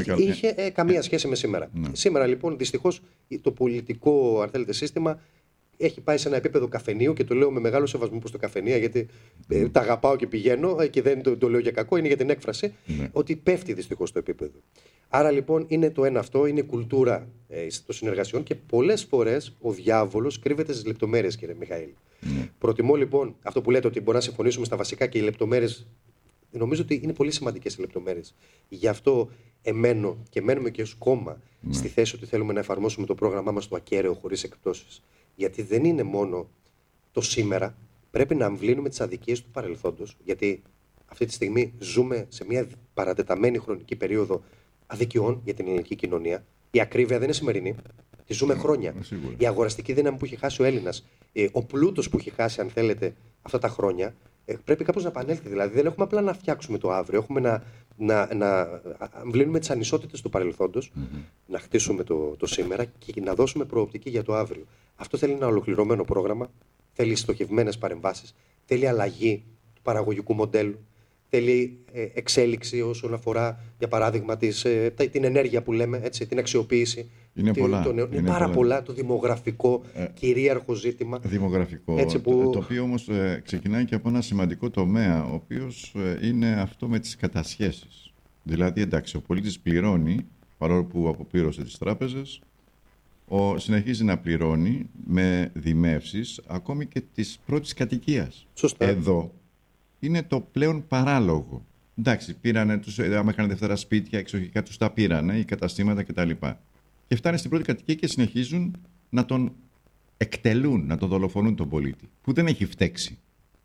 είχε καμία σχέση με σήμερα. Ναι. Σήμερα λοιπόν δυστυχώς το πολιτικό, αν θέλετε, σύστημα έχει πάει σε ένα επίπεδο καφενείου, και το λέω με μεγάλο σεβασμό προς το καφενεία, γιατί τα αγαπάω και πηγαίνω, και δεν το λέω για κακό, είναι για την έκφραση, ότι πέφτει δυστυχώς το επίπεδο. Άρα λοιπόν είναι το ένα αυτό, είναι κουλτούρα των συνεργασιών, και πολλές φορές ο διάβολος κρύβεται στις λεπτομέρειες, κύριε Μιχαήλ. Προτιμώ λοιπόν αυτό που λέτε, ότι μπορεί να συμφωνήσουμε στα βασικά, και οι λεπτομέρειες νομίζω ότι είναι πολύ σημαντικές οι λεπτομέρειες. Γι' αυτό εμένω και μένουμε και ως κόμμα στη θέση ότι θέλουμε να εφαρμόσουμε το πρόγραμμά μας στο ακέραιο, χωρίς εκπτώσεις. Γιατί δεν είναι μόνο το σήμερα, πρέπει να αμβλύνουμε τις αδικίες του παρελθόντος, γιατί αυτή τη στιγμή ζούμε σε μια παρατεταμένη χρονική περίοδο αδικιών για την ελληνική κοινωνία. Η ακρίβεια δεν είναι σημερινή, τη ζούμε χρόνια. Η αγοραστική δύναμη που έχει χάσει ο Έλληνας, ο πλούτος που έχει χάσει, αν θέλετε, αυτά τα χρόνια, πρέπει κάπως να επανέλθει. Δηλαδή δεν έχουμε απλά να φτιάξουμε το αύριο, έχουμε να αμβλύνουμε τις ανισότητες του παρελθόντος, να χτίσουμε το σήμερα και να δώσουμε προοπτική για το αύριο. Αυτό θέλει ένα ολοκληρωμένο πρόγραμμα, θέλει στοχευμένες παρεμβάσεις, θέλει αλλαγή του παραγωγικού μοντέλου, θέλει εξέλιξη όσον αφορά, για παράδειγμα, την ενέργεια που λέμε, έτσι, την αξιοποίηση. Είναι πάρα πολλά, το δημογραφικό, κυρίαρχο ζήτημα. Δημογραφικό, το οποίο όμως ξεκινάει και από ένα σημαντικό τομέα, ο οποίος είναι αυτό με τις κατασχέσεις. Δηλαδή, εντάξει, ο πολίτης πληρώνει, παρόλο που αποπλήρωσε τις τράπεζες, συνεχίζει να πληρώνει με δημεύσεις ακόμη και της πρώτης κατοικίας. Σωστά. Εδώ είναι το πλέον παράλογο. Εντάξει, πήρανε άμα έκανε δεύτερα σπίτια, εξοχικά τους τα πήρανε, οι καταστήματα κτλ. Και φτάνε στην πρώτη κατοικία και συνεχίζουν να τον εκτελούν, να τον δολοφονούν τον πολίτη, που δεν έχει φταίξει.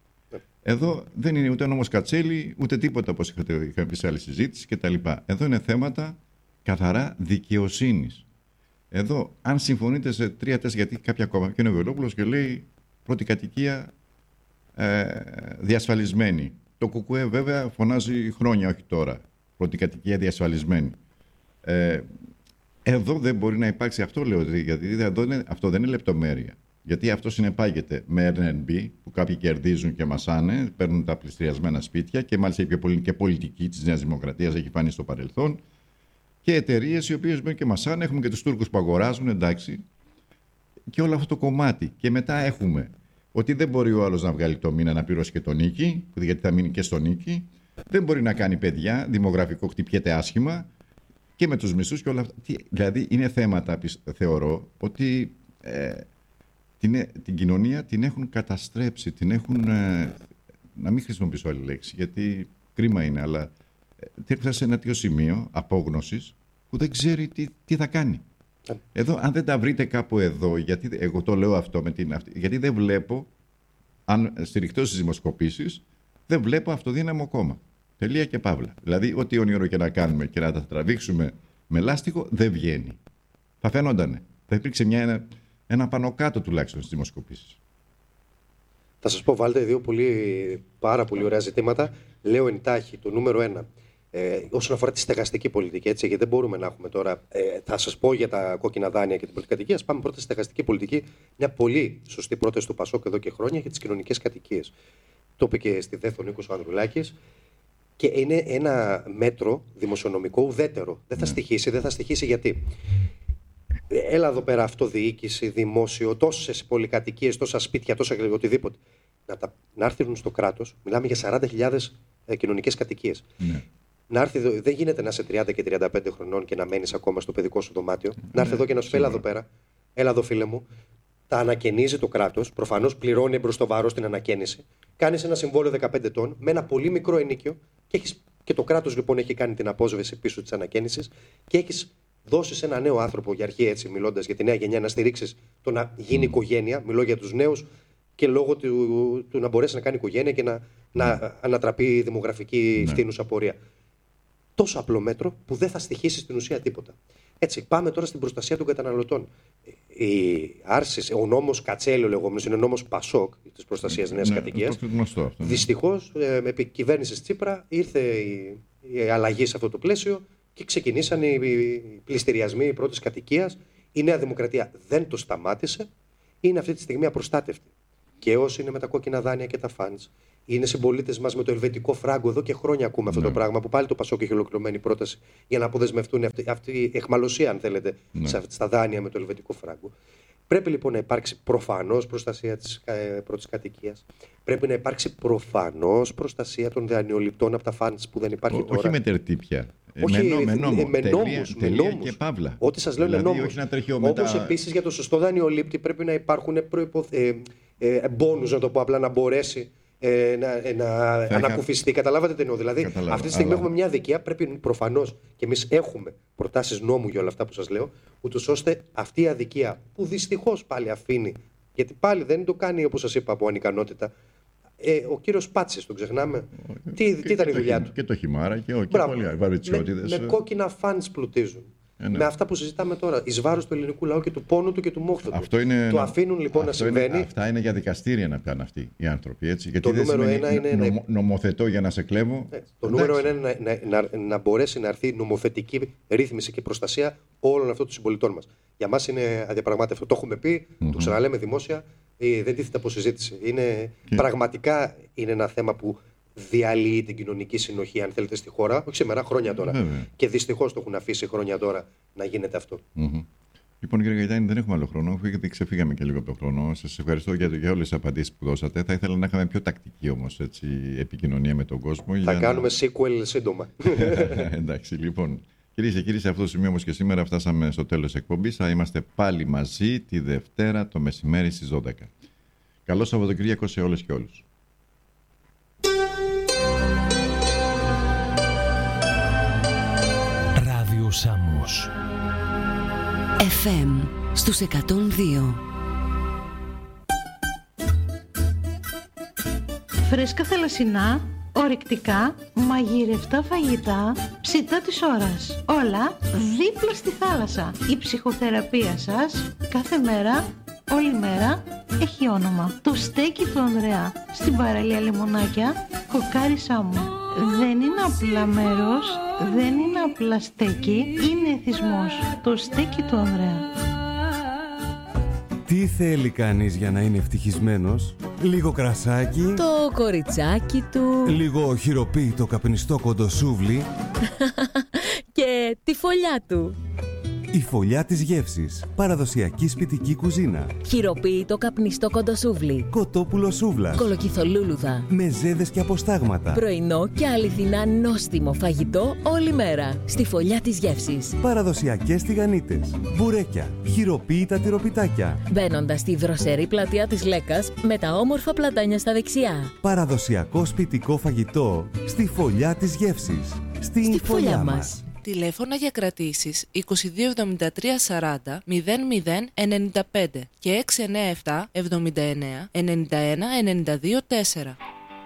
Εδώ δεν είναι ούτε νόμος Κατσέλη, ούτε τίποτα, όπως είχαμε πει σε άλλη συζήτηση κτλ. Εδώ είναι θέματα καθαρά δικαιοσύνης. Εδώ, αν συμφωνείτε σε 3-4, γιατί κάποια κόμμα, και είναι ο Βελόπουλος και λέει πρώτη κατοικία διασφαλισμένη. Το ΚΚΕ βέβαια φωνάζει χρόνια, όχι τώρα. Πρώτη κατοικία διασφαλισμένη. Εδώ δεν μπορεί να υπάρξει αυτό, λέω, γιατί αυτό δεν είναι λεπτομέρεια. Γιατί αυτό συνεπάγεται με Airbnb, που κάποιοι κερδίζουν και μασάνε, παίρνουν τα πληστηριασμένα σπίτια, και μάλιστα και πολιτική της Νέας Δημοκρατίας έχει φανεί στο παρελθόν, και εταιρείες οι οποίες μπαίνουν και μασάνε. Έχουμε και τους Τούρκους που αγοράζουν, εντάξει, και όλο αυτό το κομμάτι. Και μετά έχουμε ότι δεν μπορεί ο άλλος να βγάλει το μήνα να πληρώσει και τον νίκη, γιατί θα μείνει και στο νίκη. Δεν μπορεί να κάνει παιδιά, δημογραφικό χτυπιέται άσχημα, και με τους μισθούς και όλα αυτά. Δηλαδή είναι θέματα, θεωρώ, ότι την κοινωνία την έχουν καταστρέψει, την έχουν, να μην χρησιμοποιήσω άλλη λέξη, γιατί κρίμα είναι, αλλά έφτασε σε ένα τέτοιο σημείο απόγνωσης που δεν ξέρει τι θα κάνει. Εδώ, αν δεν τα βρείτε κάπου εδώ, γιατί εγώ το λέω αυτό γιατί δεν βλέπω, αν στηριχτώ στις δημοσκοπήσεις, δεν βλέπω αυτοδύναμο κόμμα. Τελεία και παύλα. Δηλαδή, ό,τι όνειρο και να κάνουμε και να τα τραβήξουμε με λάστιχο, δεν βγαίνει. Θα φαίνοντανε. Θα υπήρξε ένα πάνω κάτω τουλάχιστον στις δημοσκοπήσεις. Θα σας πω, βάλτε πάρα πολύ ωραία ζητήματα. Λέω εντάχει το νούμερο 1. Όσον αφορά τη στεγαστική πολιτική, έτσι, γιατί δεν μπορούμε να έχουμε τώρα. Θα σας πω για τα κόκκινα δάνεια και την πολιτική κατοικία. Πάμε πρώτα στη στεγαστική πολιτική. Μια πολύ σωστή πρόταση του Πασόκ εδώ και χρόνια για τις κοινωνικές κατοικίες. Το είπε και στη ΔΕΘ ο Νίκος Ανδρουλάκης. Και είναι ένα μέτρο δημοσιονομικό ουδέτερο. Δεν θα στοιχήσει γιατί. Έλα εδώ πέρα αυτοδιοίκηση, δημόσιο, τόσες πολυκατοικίες, τόσα σπίτια, τόσα οτιδήποτε. Να έρθουν στο κράτος, μιλάμε για 40.000 κοινωνικές κατοικίες. Ναι. Να έρθει εδώ, δεν γίνεται να είσαι 30 και 35 χρονών και να μένεις ακόμα στο παιδικό σου δωμάτιο. Να έρθει εδώ και να σου πει: έλα εδώ πέρα, έλα εδώ φίλε μου. Τα ανακαινίζει το κράτος, προφανώς πληρώνει μπροστοβαρός την ανακαίνιση. Κάνεις ένα συμβόλαιο 15 ετών με ένα πολύ μικρό ενοίκιο και το κράτος λοιπόν έχει κάνει την απόσβεση πίσω της ανακαίνησης και έχεις δώσει σε ένα νέο άνθρωπο, για αρχή έτσι μιλώντας για τη νέα γενιά, να στηρίξεις το να γίνει οικογένεια. Μιλώ για τους νέους και λόγω του να μπορέσει να κάνει οικογένεια και να ανατραπεί η δημογραφική φθήνουσα πορεία. Τόσο απλό μέτρο που δεν θα στοιχήσει στην ουσία τίποτα. Έτσι, πάμε τώρα στην προστασία των καταναλωτών. Ο νόμος Κατσέλη, ο λεγόμενος, είναι ο νόμος Πασόκ της προστασίας νέας κατοικίας. Δυστυχώς, επί κυβέρνησης Τσίπρα ήρθε η αλλαγή σε αυτό το πλαίσιο και ξεκινήσαν οι πληστηριασμοί πρώτης κατοικίας. Η Νέα Δημοκρατία δεν το σταμάτησε. Είναι αυτή τη στιγμή απροστάτευτη. Και όσοι είναι με τα κόκκινα δάνεια και τα funds Είναι συμπολίτες μας με το ελβετικό φράγκο. Εδώ και χρόνια ακούμε αυτό το πράγμα, που πάλι το Πασόκ έχει ολοκληρωμένη πρόταση για να αποδεσμευτούν αυτή η αιχμαλωσία, αν θέλετε, στα δάνεια με το ελβετικό φράγκο. Πρέπει λοιπόν να υπάρξει προφανώς προστασία της πρώτης κατοικίας. Πρέπει να υπάρξει προφανώς προστασία των δανειοληπτών από τα φαντς που δεν υπάρχει τώρα. Όχι με τερτύπια. Με νόμους. Και παύλα. Ό,τι σας λέω δηλαδή, είναι νόμους. Όπως επίσης για το σωστό δανειολήπτη πρέπει να υπάρχουν μπόνους, να το πω απλά, να μπορέσει να ανακουφιστεί. Καταλάβατε τι εννοώ. Δηλαδή, αυτή τη στιγμή έχουμε μια αδικία. Πρέπει προφανώς, και εμείς έχουμε προτάσεις νόμου για όλα αυτά που σας λέω, ούτως ώστε αυτή η αδικία που δυστυχώς πάλι αφήνει, γιατί πάλι δεν το κάνει, όπως σας είπα, από ανικανότητα. Ο κύριος Πάτσης, τον ξεχνάμε. Τι ήταν η δουλειά του? Και το Χιμάρα και πολλοί βαρβιτσιώτιδες. Με κόκκινα φαντς πλουτίζουν. Με αυτά που συζητάμε τώρα, εις βάρος του ελληνικού λαού και του πόνου του και του μόχθου του. Το αφήνουν λοιπόν να συμβαίνει. Αυτά είναι για δικαστήρια να κάνουν αυτοί οι άνθρωποι. Έτσι, γιατί το νούμερο ένα είναι νομοθετώ για να σε κλέβω. Το νούμερο ένα είναι να μπορέσει να έρθει νομοθετική ρύθμιση και προστασία όλων αυτών των συμπολιτών μας. Για μας είναι αδιαπραγμάτευτο. Το έχουμε πει, το ξαναλέμε δημόσια, δεν τίθεται από συζήτηση. Πραγματικά είναι ένα θέμα που διαλύει την κοινωνική συνοχή, αν θέλετε, στη χώρα. Όχι σήμερα, χρόνια τώρα. Και δυστυχώς το έχουν αφήσει χρόνια τώρα να γίνεται αυτό. Λοιπόν, κύριε Γαϊτάνη, δεν έχουμε άλλο χρόνο, γιατί ξεφύγαμε και λίγο από τον χρόνο. Σας ευχαριστώ για όλες τις απαντήσεις που δώσατε. Θα ήθελα να είχαμε πιο τακτική όμως επικοινωνία με τον κόσμο. Θα κάνουμε sequel σύντομα. Εντάξει, λοιπόν. Κυρίες και κύριοι, σε αυτό το σημείο όμως και σήμερα φτάσαμε στο τέλος της εκπομπής. Θα είμαστε πάλι μαζί τη Δευτέρα το μεσημέρι στις 12. Καλό Σαββατοκύριακο σε όλες και όλους. Ράδιο Σάμος FM στους 102. Φρέσκα θαλασσινά, ορεικτικά, μαγειρευτά φαγητά, ψητά της ώρας. Όλα δίπλα στη θάλασσα. Η ψυχοθεραπεία σας κάθε μέρα, όλη μέρα έχει όνομα. Το στέκι του Ανδρέα στην παραλία Λεμονάκια, Κοκάρι Σάμου. Δεν είναι απλά μέρος, δεν είναι απλά στέκι, είναι εθισμός. Το στέκι του Ανδρέα. Τι θέλει κανείς για να είναι ευτυχισμένος? Λίγο κρασάκι, το κοριτσάκι του, λίγο χειροποίητο καπνιστό κοντοσούβλι και τη φωλιά του. Η φωλιά της γεύσης. Παραδοσιακή σπιτική κουζίνα. Χειροποίητο καπνιστό κοντοσούβλι. Κοτόπουλο σούβλας. Κολοκυθολούλουδα. Μεζέδες και αποστάγματα. Πρωινό και αληθινά νόστιμο φαγητό όλη μέρα. Στη φωλιά της γεύσης. Παραδοσιακές τηγανίτες. Μπουρέκια. Χειροποίητα τυροπιτάκια. Μπαίνοντας στη δροσερή πλατεία της Λέκας με τα όμορφα πλατάνια στα δεξιά. Παραδοσιακό σπιτικό φαγητό. Στη φωλιά της γεύσης. Στη φωλιά μας. Τηλέφωνα για κρατήσεις 2273 40 0095 και 697 79 91 92 4.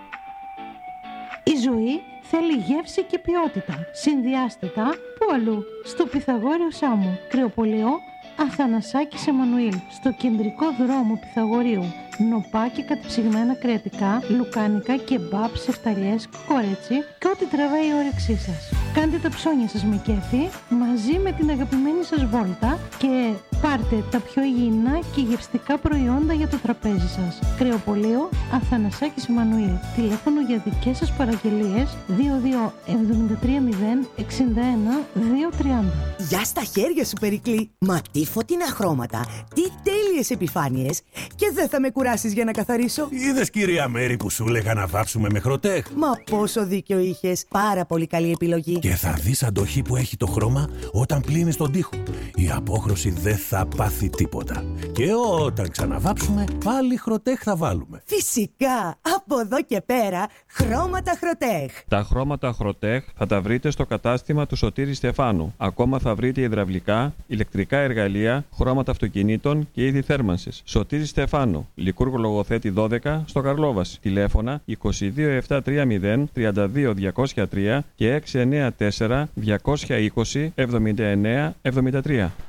Η ζωή θέλει γεύση και ποιότητα. Συνδυάστε τα που αλλού. Στο Πυθαγόριο Σάμου, Κρεοπολείο Αθανασάκης Εμμανουήλ, στο κεντρικό δρόμο Πυθαγορίου. Νοπά και κατεψυγμένα κρεατικά, λουκάνικα, κεμπάπ, σεφταλιές, κορέτσι και ό,τι τραβάει η όρεξή σας. Κάντε τα ψώνια σας με κέφι μαζί με την αγαπημένη σας βόλτα και πάρτε τα πιο υγιεινά και γευστικά προϊόντα για το τραπέζι σας. Κρεοπολείο Αθανασάκης Εμμανουήλ. Τηλέφωνο για δικές σας παραγγελίες 22 730 61 230. Γεια στα χέρια σου, Περικλή! Μα τι φωτεινά χρώματα, τι τέλειες επιφάνειες! Και δεν θα με κουράσεις για να καθαρίσω. Είδες, κυρία Μέρη, που σου λέγα να βάψουμε με Χροτέχ? Μα πόσο δίκιο είχες. Πάρα πολύ καλή επιλογή. Και θα δεις αντοχή που έχει το χρώμα όταν πλύνεις τον τοίχο. Η απόχρωση δεν θα πάθει τίποτα. Και όταν ξαναβάψουμε, πάλι Χροτέχ θα βάλουμε. Φυσικά! Από εδώ και πέρα, χρώματα Χροτέχ. Τα χρώματα Χροτέχ θα τα βρείτε στο κατάστημα του Σωτήρη Στεφάνου. Ακόμα θα βρείτε υδραυλικά, ηλεκτρικά εργαλεία, χρώματα αυτοκινήτων και είδη θέρμανσης. Σωτήρη Στεφάνου, Λικούργο Λογοθέτη 12, στο Καρλόβαση. Τηλέφωνα 22 730 32 203 και 694 220 79 73.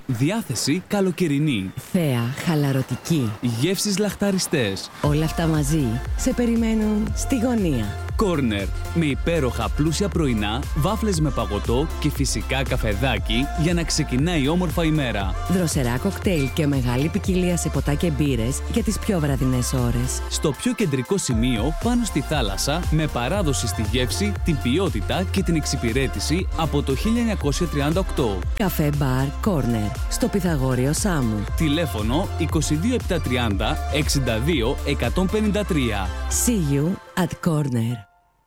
Διάθεση καλοκαιρινή. Θέα χαλαρωτική. Γεύσεις λαχταριστές. Όλα αυτά μαζί σε περιμένουν στη γωνία. Κόρνερ. Με υπέροχα πλούσια πρωινά, βάφλες με παγωτό και φυσικά καφεδάκι για να ξεκινάει όμορφα η μέρα. Δροσερά κοκτέιλ και μεγάλη ποικιλία σε ποτά και μπύρες για τις πιο βραδινές ώρες. Στο πιο κεντρικό σημείο, πάνω στη θάλασσα, με παράδοση στη γεύση, την ποιότητα και την εξυπηρέτηση από το 1938. Καφέ Μπαρ Κόρνερ, στο Πυθαγόριο Σάμου. Τηλέφωνο 22730 62 153. See you at Corner.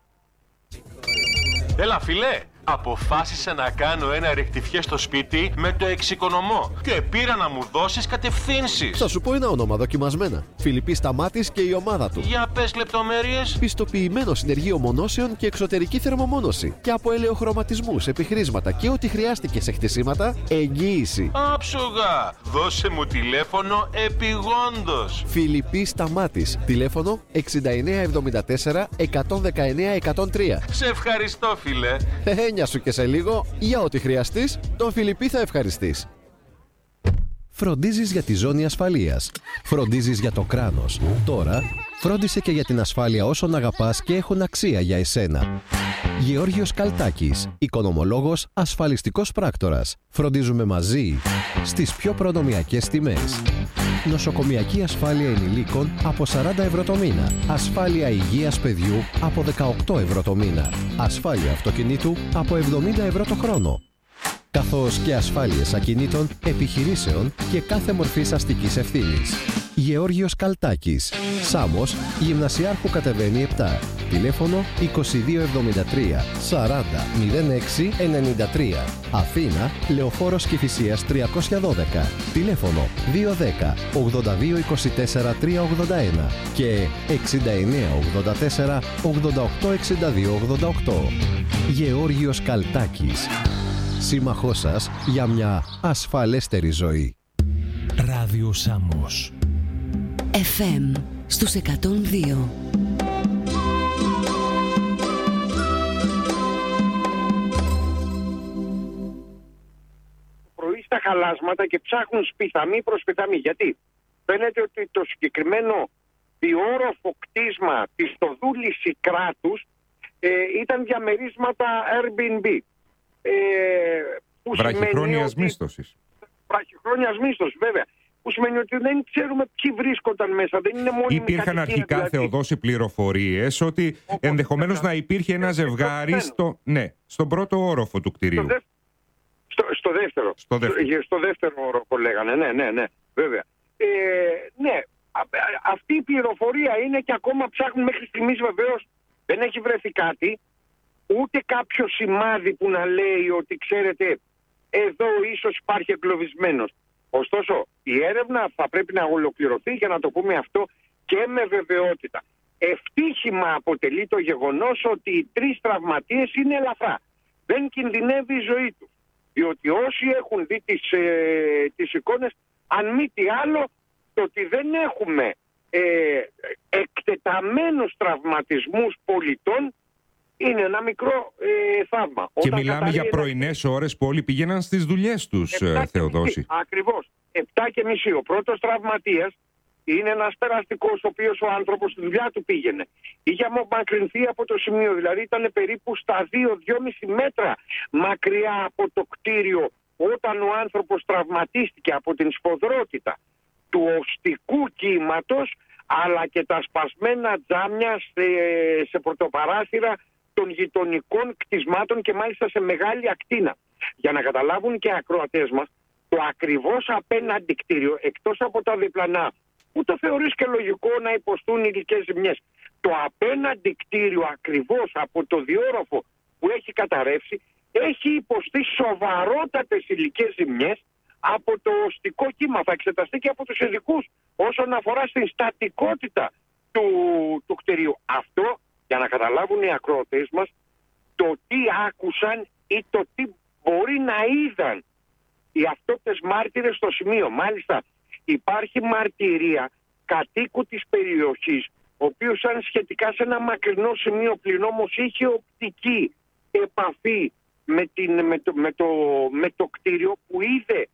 Έλα φίλε, αποφάσισα να κάνω ένα ρεκτιφιέ στο σπίτι με το εξοικονομώ και πήρα να μου δώσεις κατευθύνσεις. Θα σου πω ένα όνομα δοκιμασμένα. Φιλιππής Σταμάτης και η ομάδα του. Για πες λεπτομέρειες. Πιστοποιημένο συνεργείο μονώσεων και εξωτερική θερμομόνωση. Και από ελαιοχρωματισμούς, επιχρήσματα και ό,τι χρειάστηκε σε χτισήματα, εγγύηση. Άψογα! Δώσε μου τηλέφωνο επιγόντως. Φιλιππής Σταμάτης. Τηλέφωνο 6974 119 103. Σε ευχαριστώ φίλε. Έννοια σου και σε λίγο, για ό,τι χρειαστείς, τον Φιλιππή θα ευχαριστείς. Φροντίζεις για τη ζώνη ασφαλείας. Φροντίζεις για το κράνος. Τώρα, φρόντισε και για την ασφάλεια όσων αγαπάς και έχουν αξία για εσένα. Γεώργιος Καλτάκης, οικονομολόγος, ασφαλιστικός πράκτορας. Φροντίζουμε μαζί στις πιο προνομιακές τιμές. Νοσοκομιακή ασφάλεια ενηλίκων από 40 ευρώ το μήνα. Ασφάλεια υγείας παιδιού από 18 ευρώ το μήνα. Ασφάλεια αυτοκινήτου από 70 ευρώ το χρόνο. Καθώς και ασφάλειες ακινήτων, επιχειρήσεων και κάθε μορφής αστικής ευθύνης. Γεώργιος Καλτάκης. Σάμος, Γυμνασιάρχου κατεβαίνει 7. Τηλέφωνο 2273 40 06 93. Αθήνα, Λεωφόρος Κηφισίας 312. Τηλέφωνο 210 82 24 381 και 69 84 88 62 88. Γεώργιος Καλτάκης. Σύμμαχός σας για μια ασφαλέστερη ζωή. Ράδιο Σάμος. FM στους 102. Πρωί στα χαλάσματα και ψάχνουν σπιθαμή προς σπιθαμή. Γιατί φαίνεται ότι το συγκεκριμένο διόροφο κτίσμα της Στοδούλης κράτους ήταν διαμερίσματα Airbnb. Βραχυχρόνιας μίσθωσης. Βραχυχρόνιας μίσθωσης, βέβαια. Που σημαίνει ότι δεν ξέρουμε ποιοι βρίσκονταν μέσα. Δεν είναι μόνιμη Υπήρχαν κατοικία, αρχικά, δηλαδή. Θεοδόση, πληροφορίες ότι ενδεχομένως να υπήρχε ένα ζευγάρι στον πρώτο όροφο του κτηρίου. Στο δεύτερο. Στο δεύτερο όροφο λέγανε. Ναι, βέβαια. Ναι, αυτή η πληροφορία είναι και ακόμα ψάχνουν μέχρι στιγμής, βεβαίως δεν έχει βρεθεί κάτι. Ούτε κάποιο σημάδι που να λέει ότι ξέρετε εδώ ίσως υπάρχει εγκλωβισμένος. Ωστόσο η έρευνα θα πρέπει να ολοκληρωθεί για να το πούμε αυτό και με βεβαιότητα. Ευτύχημα αποτελεί το γεγονός ότι οι 3 τραυματίες είναι ελαφρά. Δεν κινδυνεύει η ζωή τους. Διότι όσοι έχουν δει τις εικόνες, αν μη τι άλλο, το ότι δεν έχουμε εκτεταμένους τραυματισμούς πολιτών είναι ένα μικρό θαύμα. Και όταν μιλάμε για πρωινές ώρες που όλοι πήγαιναν στις δουλειές τους, Θεοδόση. Ακριβώς. 7:30. Ο πρώτος τραυματίας είναι ένας περαστικός, ο οποίος ο άνθρωπος στη δουλειά του πήγαινε. Είχε απομακρυνθεί από το σημείο, δηλαδή ήταν περίπου στα 2-2,5 μέτρα μακριά από το κτίριο όταν ο άνθρωπος τραυματίστηκε από την σφοδρότητα του οστικού κύματος, αλλά και τα σπασμένα τζάμια σε πρωτοπαράθυρα των γειτονικών κτισμάτων και μάλιστα σε μεγάλη ακτίνα. Για να καταλάβουν και οι ακροατές μας, το ακριβώς απέναντι κτίριο, εκτός από τα διπλανά, που το θεωρείς και λογικό να υποστούν υλικές ζημιές, το απέναντι κτίριο ακριβώς από το διόροφο που έχει καταρρεύσει, έχει υποστεί σοβαρότατες υλικές ζημιές από το οστικό κύμα. Θα εξεταστεί και από τους ειδικούς όσον αφορά στην στατικότητα του κτηρίου. Αυτό για να καταλάβουν οι ακροατές μας το τι άκουσαν ή το τι μπορεί να είδαν οι αυτόπτες μάρτυρες στο σημείο. Μάλιστα υπάρχει μαρτυρία κατοίκου της περιοχής, ο οποίος ήταν σχετικά σε ένα μακρινό σημείο, πλην όμως είχε οπτική επαφή με το κτίριο, που είδε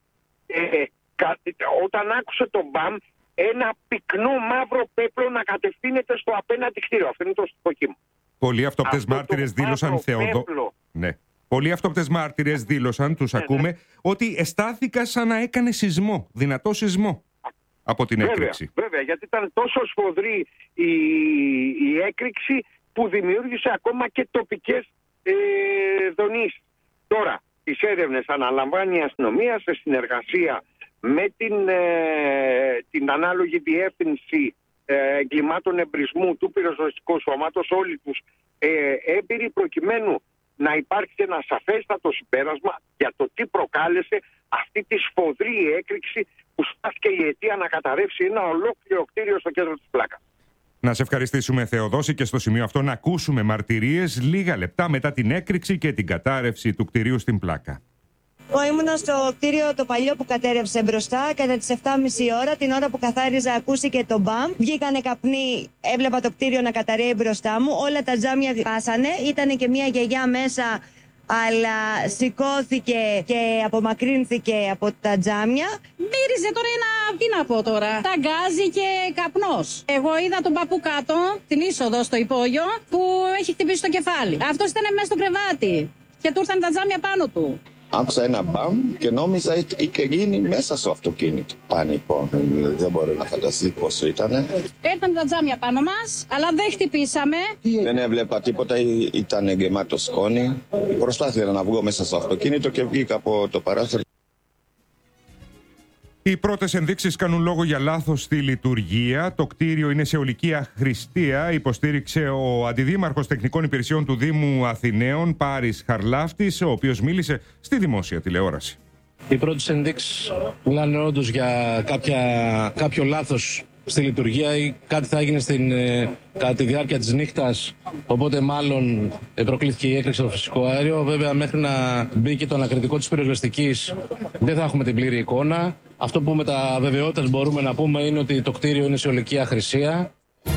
όταν άκουσε τον μπαμ, ένα πυκνό μαύρο πέπλο να κατευθύνεται στο απέναντι κτίριο. Αυτό είναι το στοιχείο μου. Πολλοί αυτόπτες μάρτυρες δήλωσαν, Ναι. Πολλοί αυτόπτες μάρτυρες δήλωσαν, τους ακούμε, ότι αισθάθηκα σαν να έκανε σεισμό, δυνατό σεισμό από την έκρηξη. Βέβαια, γιατί ήταν τόσο σφοδρή η έκρηξη που δημιούργησε ακόμα και τοπικές δονήσεις. Τώρα, τις έρευνες αναλαμβάνει η αστυνομία σε συνεργασία με την ανάλογη διεύθυνση εγκλημάτων εμπρισμού του πυροσβεστικού σώματος, όλοι τους έμπειροι, προκειμένου να υπάρξει ένα σαφέστατο συμπέρασμα για το τι προκάλεσε αυτή τη σφοδρή έκρηξη που στάθηκε η αιτία να καταρρεύσει ένα ολόκληρο κτίριο στο κέντρο της Πλάκας. Να σε ευχαριστήσουμε, Θεοδόση, και στο σημείο αυτό να ακούσουμε μαρτυρίες λίγα λεπτά μετά την έκρηξη και την κατάρρευση του κτηρίου στην Πλάκα. Εγώ ήμουνα στο κτίριο το παλιό που κατέρευσε μπροστά κατά τις 7.30 ώρα. Την ώρα που καθάριζα ακούστηκε το μπαμ. Βγήκανε καπνοί, έβλεπα το κτίριο να καταρρεύει μπροστά μου. Όλα τα τζάμια πάσανε. Ήτανε και μια γιαγιά μέσα, αλλά σηκώθηκε και απομακρύνθηκε από τα τζάμια. Μύριζε τώρα τι να πω τώρα. Ταγκάζει και καπνός. Εγώ είδα τον παππού κάτω, την είσοδο στο υπόγειο, που έχει χτυπήσει το κεφάλι. Αυτός ήταν μέσα στο κρεβάτι και του ήρθαν τα τζάμια πάνω του. Άκουσα ένα μπαμ και νόμιζα είχε γίνει μέσα στο αυτοκίνητο. Πανικό. Δεν μπορώ να φανταστεί πόσο ήταν. Έρθαν τα τζάμια πάνω μας, αλλά δεν χτυπήσαμε. Δεν έβλεπα τίποτα, ήταν γεμάτο σκόνη. Προσπάθησα να βγω μέσα στο αυτοκίνητο και βγήκα από το παράθυρο. Οι πρώτες ενδείξεις κάνουν λόγο για λάθος στη λειτουργία. Το κτίριο είναι σε ολική αχρηστία, υποστήριξε ο Αντιδήμαρχος Τεχνικών Υπηρεσιών του Δήμου Αθηναίων, Πάρης Χαρλάφτης, ο οποίος μίλησε στη δημόσια τηλεόραση. Οι πρώτες ενδείξεις μιλάνε όντως για κάποιο λάθος στη λειτουργία ή κάτι θα έγινε κατά τη διάρκεια της νύχτας, οπότε μάλλον προκλήθηκε η έκρηξη στο φυσικό αέριο. Βέβαια, μέχρι να μπει και το ανακριτικό της πυροσβεστικής δεν θα έχουμε την πλήρη εικόνα. Αυτό που με τα βεβαιότητας μπορούμε να πούμε είναι ότι το κτίριο είναι σε ολική αχρησία.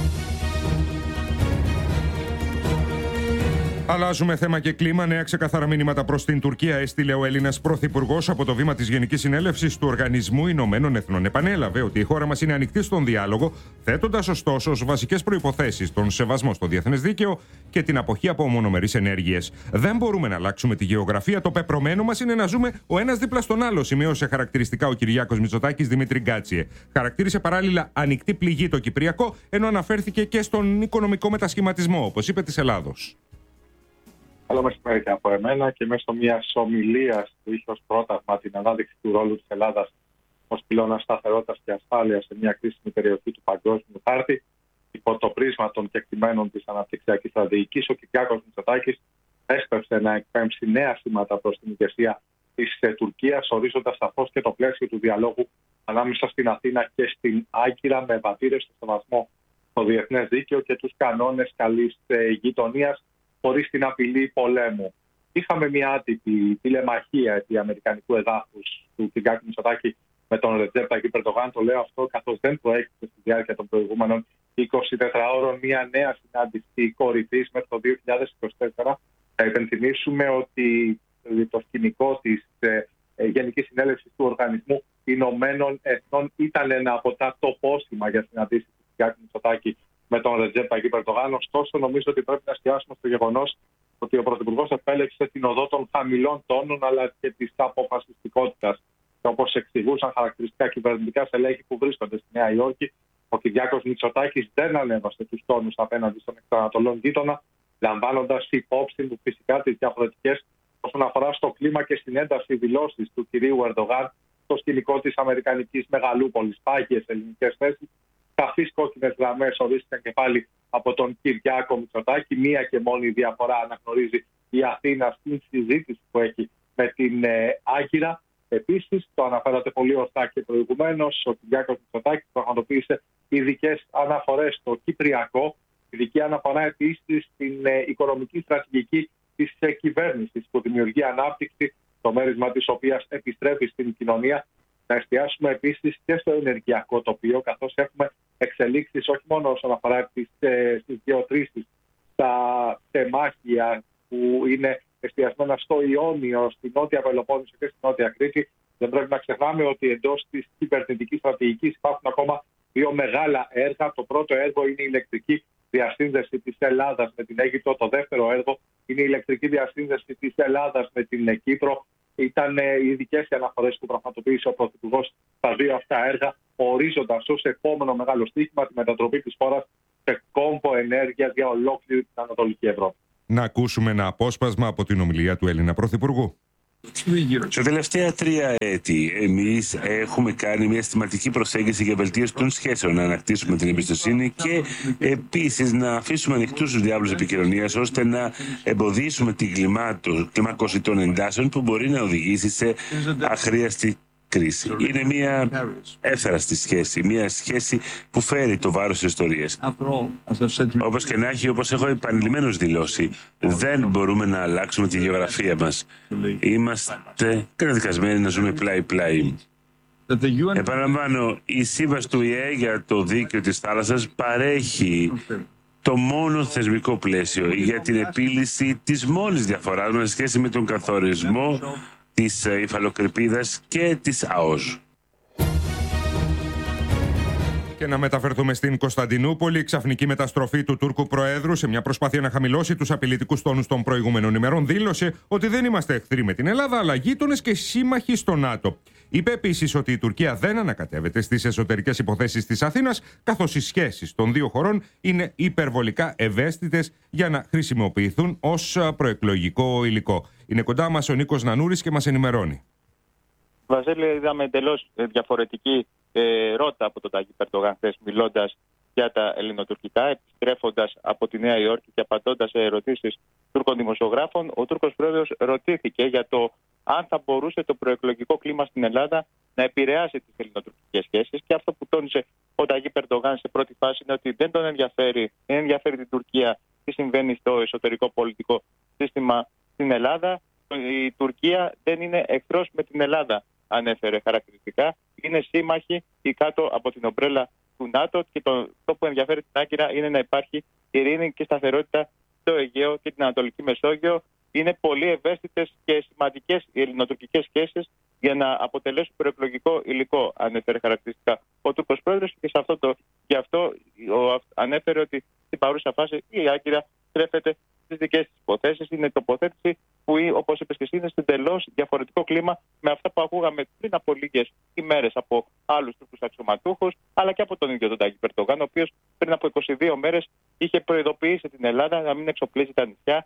Αλλάζουμε θέμα και κλίμα. Νέα ξεκαθαρά μηνύματα προς την Τουρκία έστειλε ο Έλληνας Πρωθυπουργός από το βήμα της Γενικής Συνέλευσης του Οργανισμού Ηνωμένων Εθνών. Επανέλαβε ότι η χώρα μας είναι ανοιχτή στον διάλογο, θέτοντας ωστόσο ως βασικές προϋποθέσεις τον σεβασμό στο διεθνές δίκαιο και την αποχή από μονομερείς ενέργειες. Δεν μπορούμε να αλλάξουμε τη γεωγραφία. Το πεπρωμένο μας είναι να ζούμε ο ένας δίπλα στον άλλο, σημείωσε χαρακτηριστικά ο Κυριάκος Μητσοτάκης Δημήτρη Γκάτσιε. Χαρακτήρισε παράλληλα ανοιχτή πληγή το Κυπριακό, ενώ αναφέρθηκε και στον οικονομικό μετασχηματισμό, όπως είπε, της Ελλάδος. Καλό μεσημέρι και από εμένα, και μέσω μια ομιλία που είχε ως πρόταγμα την ανάδειξη του ρόλου της Ελλάδας ως πυλώνα σταθερότητας και ασφάλειας σε μια κρίσιμη περιοχή του παγκόσμιου χάρτη, υπό το πρίσμα των κεκτημένων της αναπτυξιακής στρατηγικής, ο Κυριάκος Μητσοτάκης έσπευσε να εκπέμψει νέα σήματα προς την ηγεσία της Τουρκίας, ορίζοντας σαφώς και το πλαίσιο του διαλόγου ανάμεσα στην Αθήνα και στην Άγκυρα, με βατήρες στο σεβασμό στο διεθνές δίκαιο και τους κανόνες καλής γειτονίας, χωρίς την απειλή πολέμου. Είχαμε μια άτυπη τηλεμαχία επί αμερικανικού εδάφους του Κυριάκου Μητσοτάκη με τον Ρετζέπ Ταγιπ Ερντογάν. Το λέω αυτό καθώς δεν προέκυψε στη διάρκεια των προηγούμενων 24 ώρων μια νέα συνάντηση κορυφής μέχρι το 2024. Θα υπενθυμίσουμε ότι το σκηνικό της Γενικής Συνέλευσης του Οργανισμού Ηνωμένων Εθνών ήταν ένα από τα τοπόσημα για συναντήσεις του Κυριάκου Μητσοτάκη με τον Ρετζέπ Ταγιπ Ερντογάν. Ωστόσο, νομίζω ότι πρέπει να εστιάσουμε στο γεγονός ότι ο Πρωθυπουργός επέλεξε την οδό των χαμηλών τόνων αλλά και της αποφασιστικότητας. Και όπως εξηγούσαν χαρακτηριστικά κυβερνητικά στελέχη που βρίσκονται στη Νέα Υόρκη, ο Κυριάκος Μητσοτάκης δεν ανέβασε τους τόνους απέναντι στον εξανατολών γείτονα, λαμβάνοντας υπόψη του φυσικά τις διαφορετικές όσον αφορά στο κλίμα και στην ένταση δηλώσεις του κυρίου Ερντογάν στο σκηνικό της Αμερικανικής Μεγαλούπολης. Πάγιες ελληνικές θέσεις. Σαφείς κόκκινες γραμμές ορίστηκαν και πάλι από τον Κυριάκο Μητσοτάκη. Μία και μόνη διαφορά αναγνωρίζει η Αθήνα στην συζήτηση που έχει με την Άγκυρα. Επίσης, το αναφέρατε πολύ ορθά και προηγουμένως, ο Κυριάκος Μητσοτάκης πραγματοποίησε ειδικές αναφορές στο Κυπριακό, ειδική αναφορά επίσης στην οικονομική στρατηγική της κυβέρνησης που δημιουργεί ανάπτυξη, το μέρισμα της οποίας επιστρέφει στην κοινωνία. Να εστιάσουμε επίσης και στο ενεργειακό τοπίο, καθώς έχουμε εξελίξεις όχι μόνο όσον αφορά τις γεωτρήσεις, τα τεμάχια που είναι εστιασμένα στο Ιόνιο, στην Νότια Πελοπόννησο και στην Νότια Κρήτη, Δεν πρέπει να ξεχνάμε ότι εντός της κυβερνητικής στρατηγικής υπάρχουν ακόμα δύο μεγάλα έργα. Το πρώτο έργο είναι η ηλεκτρική διασύνδεση της Ελλάδας με την Αίγυπτο. Το δεύτερο έργο είναι η ηλεκτρική διασύνδεση της Ελλάδας με την Κύπρο. Ήταν οι ειδικές αναφορές που πραγματοποίησε ο Πρωθυπουργός στα δύο αυτά έργα, ορίζοντας ως επόμενο μεγάλο στοίχημα τη μετατροπή της χώρας σε κόμβο ενέργειας για ολόκληρη την Ανατολική Ευρώπη. Να ακούσουμε ένα απόσπασμα από την ομιλία του Έλληνα Πρωθυπουργού. Τα τελευταία 3 έτη εμείς έχουμε κάνει μια συστηματική προσέγγιση για βελτίωση των σχέσεων, να ανακτήσουμε την εμπιστοσύνη και επίσης να αφήσουμε ανοιχτούς τους διάβλους επικοινωνίας ώστε να εμποδίσουμε την κλιμάκωση των εντάσεων που μπορεί να οδηγήσει σε αχρίαστη κρίση. Είναι μια εύθραστη σχέση, μια σχέση που φέρει το βάρος της ιστορίας. Όπως και να έχει, όπως έχω επανειλημμένως δηλώσει, δεν μπορούμε να αλλάξουμε τη γεωγραφία μας. Είμαστε καταδικασμένοι να ζούμε πλάι-πλάι. Επαναλαμβάνω, η σύμβαση του ΙΕ για το δίκαιο της θάλασσας παρέχει το μόνο θεσμικό πλαίσιο για την επίλυση της μόνης διαφοράς μας σε σχέση με τον καθορισμό της υφαλοκρηπίδας και της ΑΟΣ. Και να μεταφερθούμε στην Κωνσταντινούπολη. Η ξαφνική μεταστροφή του Τούρκου Προέδρου σε μια προσπάθεια να χαμηλώσει τους απειλητικούς τόνους των προηγούμενων ημερών δήλωσε ότι δεν είμαστε εχθροί με την Ελλάδα, αλλά γείτονες και σύμμαχοι στο ΝΑΤΟ. Είπε επίσης ότι η Τουρκία δεν ανακατεύεται στις εσωτερικές υποθέσεις της Αθήνας, καθώς οι σχέσεις των δύο χωρών είναι υπερβολικά ευαίσθητες για να χρησιμοποιηθούν ως προεκλογικό υλικό. Είναι κοντά μας ο Νίκος Νανούρης και μας ενημερώνει. Βασίλη, είδαμε εντελώς διαφορετική ρότα από τον Ταγί Ερντογάν χθες, μιλώντας για τα ελληνοτουρκικά, επιστρέφοντας από τη Νέα Υόρκη και απαντώντας σε ερωτήσεις Τούρκων δημοσιογράφων. Ο Τούρκος πρόεδρος ρωτήθηκε για το αν θα μπορούσε το προεκλογικό κλίμα στην Ελλάδα να επηρεάσει τις ελληνοτουρκικές σχέσεις. Και αυτό που τόνισε ο Ταγί Ερντογάν σε πρώτη φάση είναι ότι δεν τον ενδιαφέρει την Τουρκία τι συμβαίνει στο εσωτερικό πολιτικό σύστημα στην Ελλάδα. Η Τουρκία δεν είναι εχθρός με την Ελλάδα, ανέφερε χαρακτηριστικά. Είναι σύμμαχοι ή κάτω από την ομπρέλα του ΝΑΤΟ και το που ενδιαφέρει την Άγκυρα είναι να υπάρχει ειρήνη και σταθερότητα στο Αιγαίο και την Ανατολική Μεσόγειο. Είναι πολύ ευαίσθητες και σημαντικές οι ελληνοτουρκικές σχέσεις για να αποτελέσουν προεκλογικό υλικό, ανέφερε χαρακτηριστικά ο Τούρκος πρόεδρος. Και γι' αυτό ανέφερε ότι στην παρούσα φάση η Άγκυρα στρέφεται στις δικές της υποθέσεις. Είναι τοποθέτηση που, όπως είπες και εσύ, είναι εντελώς διαφορετικό κλίμα με αυτά που ακούγαμε πριν από λίγες ημέρες από άλλους Τούρκους αξιωματούχους, αλλά και από τον ίδιο τον Ταγί Ερντογάν, ο οποίος πριν από 22 μέρες είχε προειδοποιήσει την Ελλάδα να μην εξοπλίζει τα νησιά,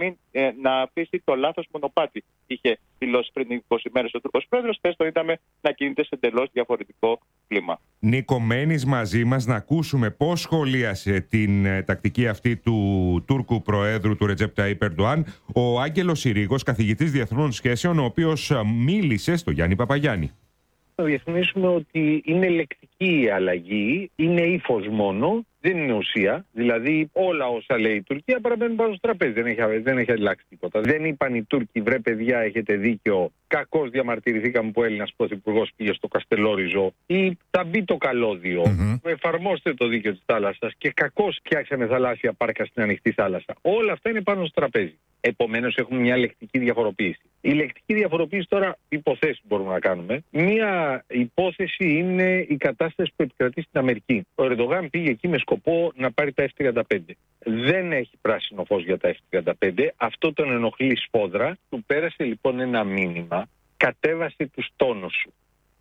να αφήσει το λάθος μονοπάτι. Είχε δηλώσει πριν 20 μέρες ο Τούρκος πρόεδρος, χθες το είδαμε να κινείται σε εντελώς διαφορετικό κλίμα. Νίκο, μένεις μαζί μας να ακούσουμε πώς σχολίασε την τακτική αυτή του Τούρκου Προέδρου του Ρετζέπ Ταϊπ Ερντοάν ο Άγγελος Συρίγος, καθηγητής διεθνών σχέσεων, ο οποίος μίλησε στο Γιάννη Παπαγιάννη. Να διευκρινίσουμε ότι είναι λεκτική η αλλαγή, είναι ύφος μόνο, δεν είναι ουσία. Δηλαδή όλα όσα λέει η Τουρκία παραμένουν πάνω στο τραπέζι, δεν έχει αλλάξει τίποτα. Δεν είπαν οι Τούρκοι, βρε παιδιά, έχετε δίκιο, κακώς διαμαρτυρηθήκαμε που ο Έλληνας πρωθυπουργός πήγε στο Καστελόριζο, ή θα μπει το καλώδιο, εφαρμόστε το δίκαιο της θάλασσας και κακώς φτιάξαμε θαλάσσια πάρκα στην ανοιχτή θάλασσα. Όλα αυτά είναι πάνω στο τραπέζι. Επομένως έχουμε μια λεκτική διαφοροποίηση. Η λεκτική διαφοροποίηση τώρα, υποθέσεις μπορούμε να κάνουμε. Μία υπόθεση είναι η κατάσταση που επικρατεί στην Αμερική. Ο Ερντογάν πήγε εκεί με σκοπό να πάρει τα F-35. Δεν έχει πράσινο φως για τα F-35. Αυτό τον ενοχλεί σφόδρα. Του πέρασε λοιπόν ένα μήνυμα. Κατέβασε τους τόνους σου.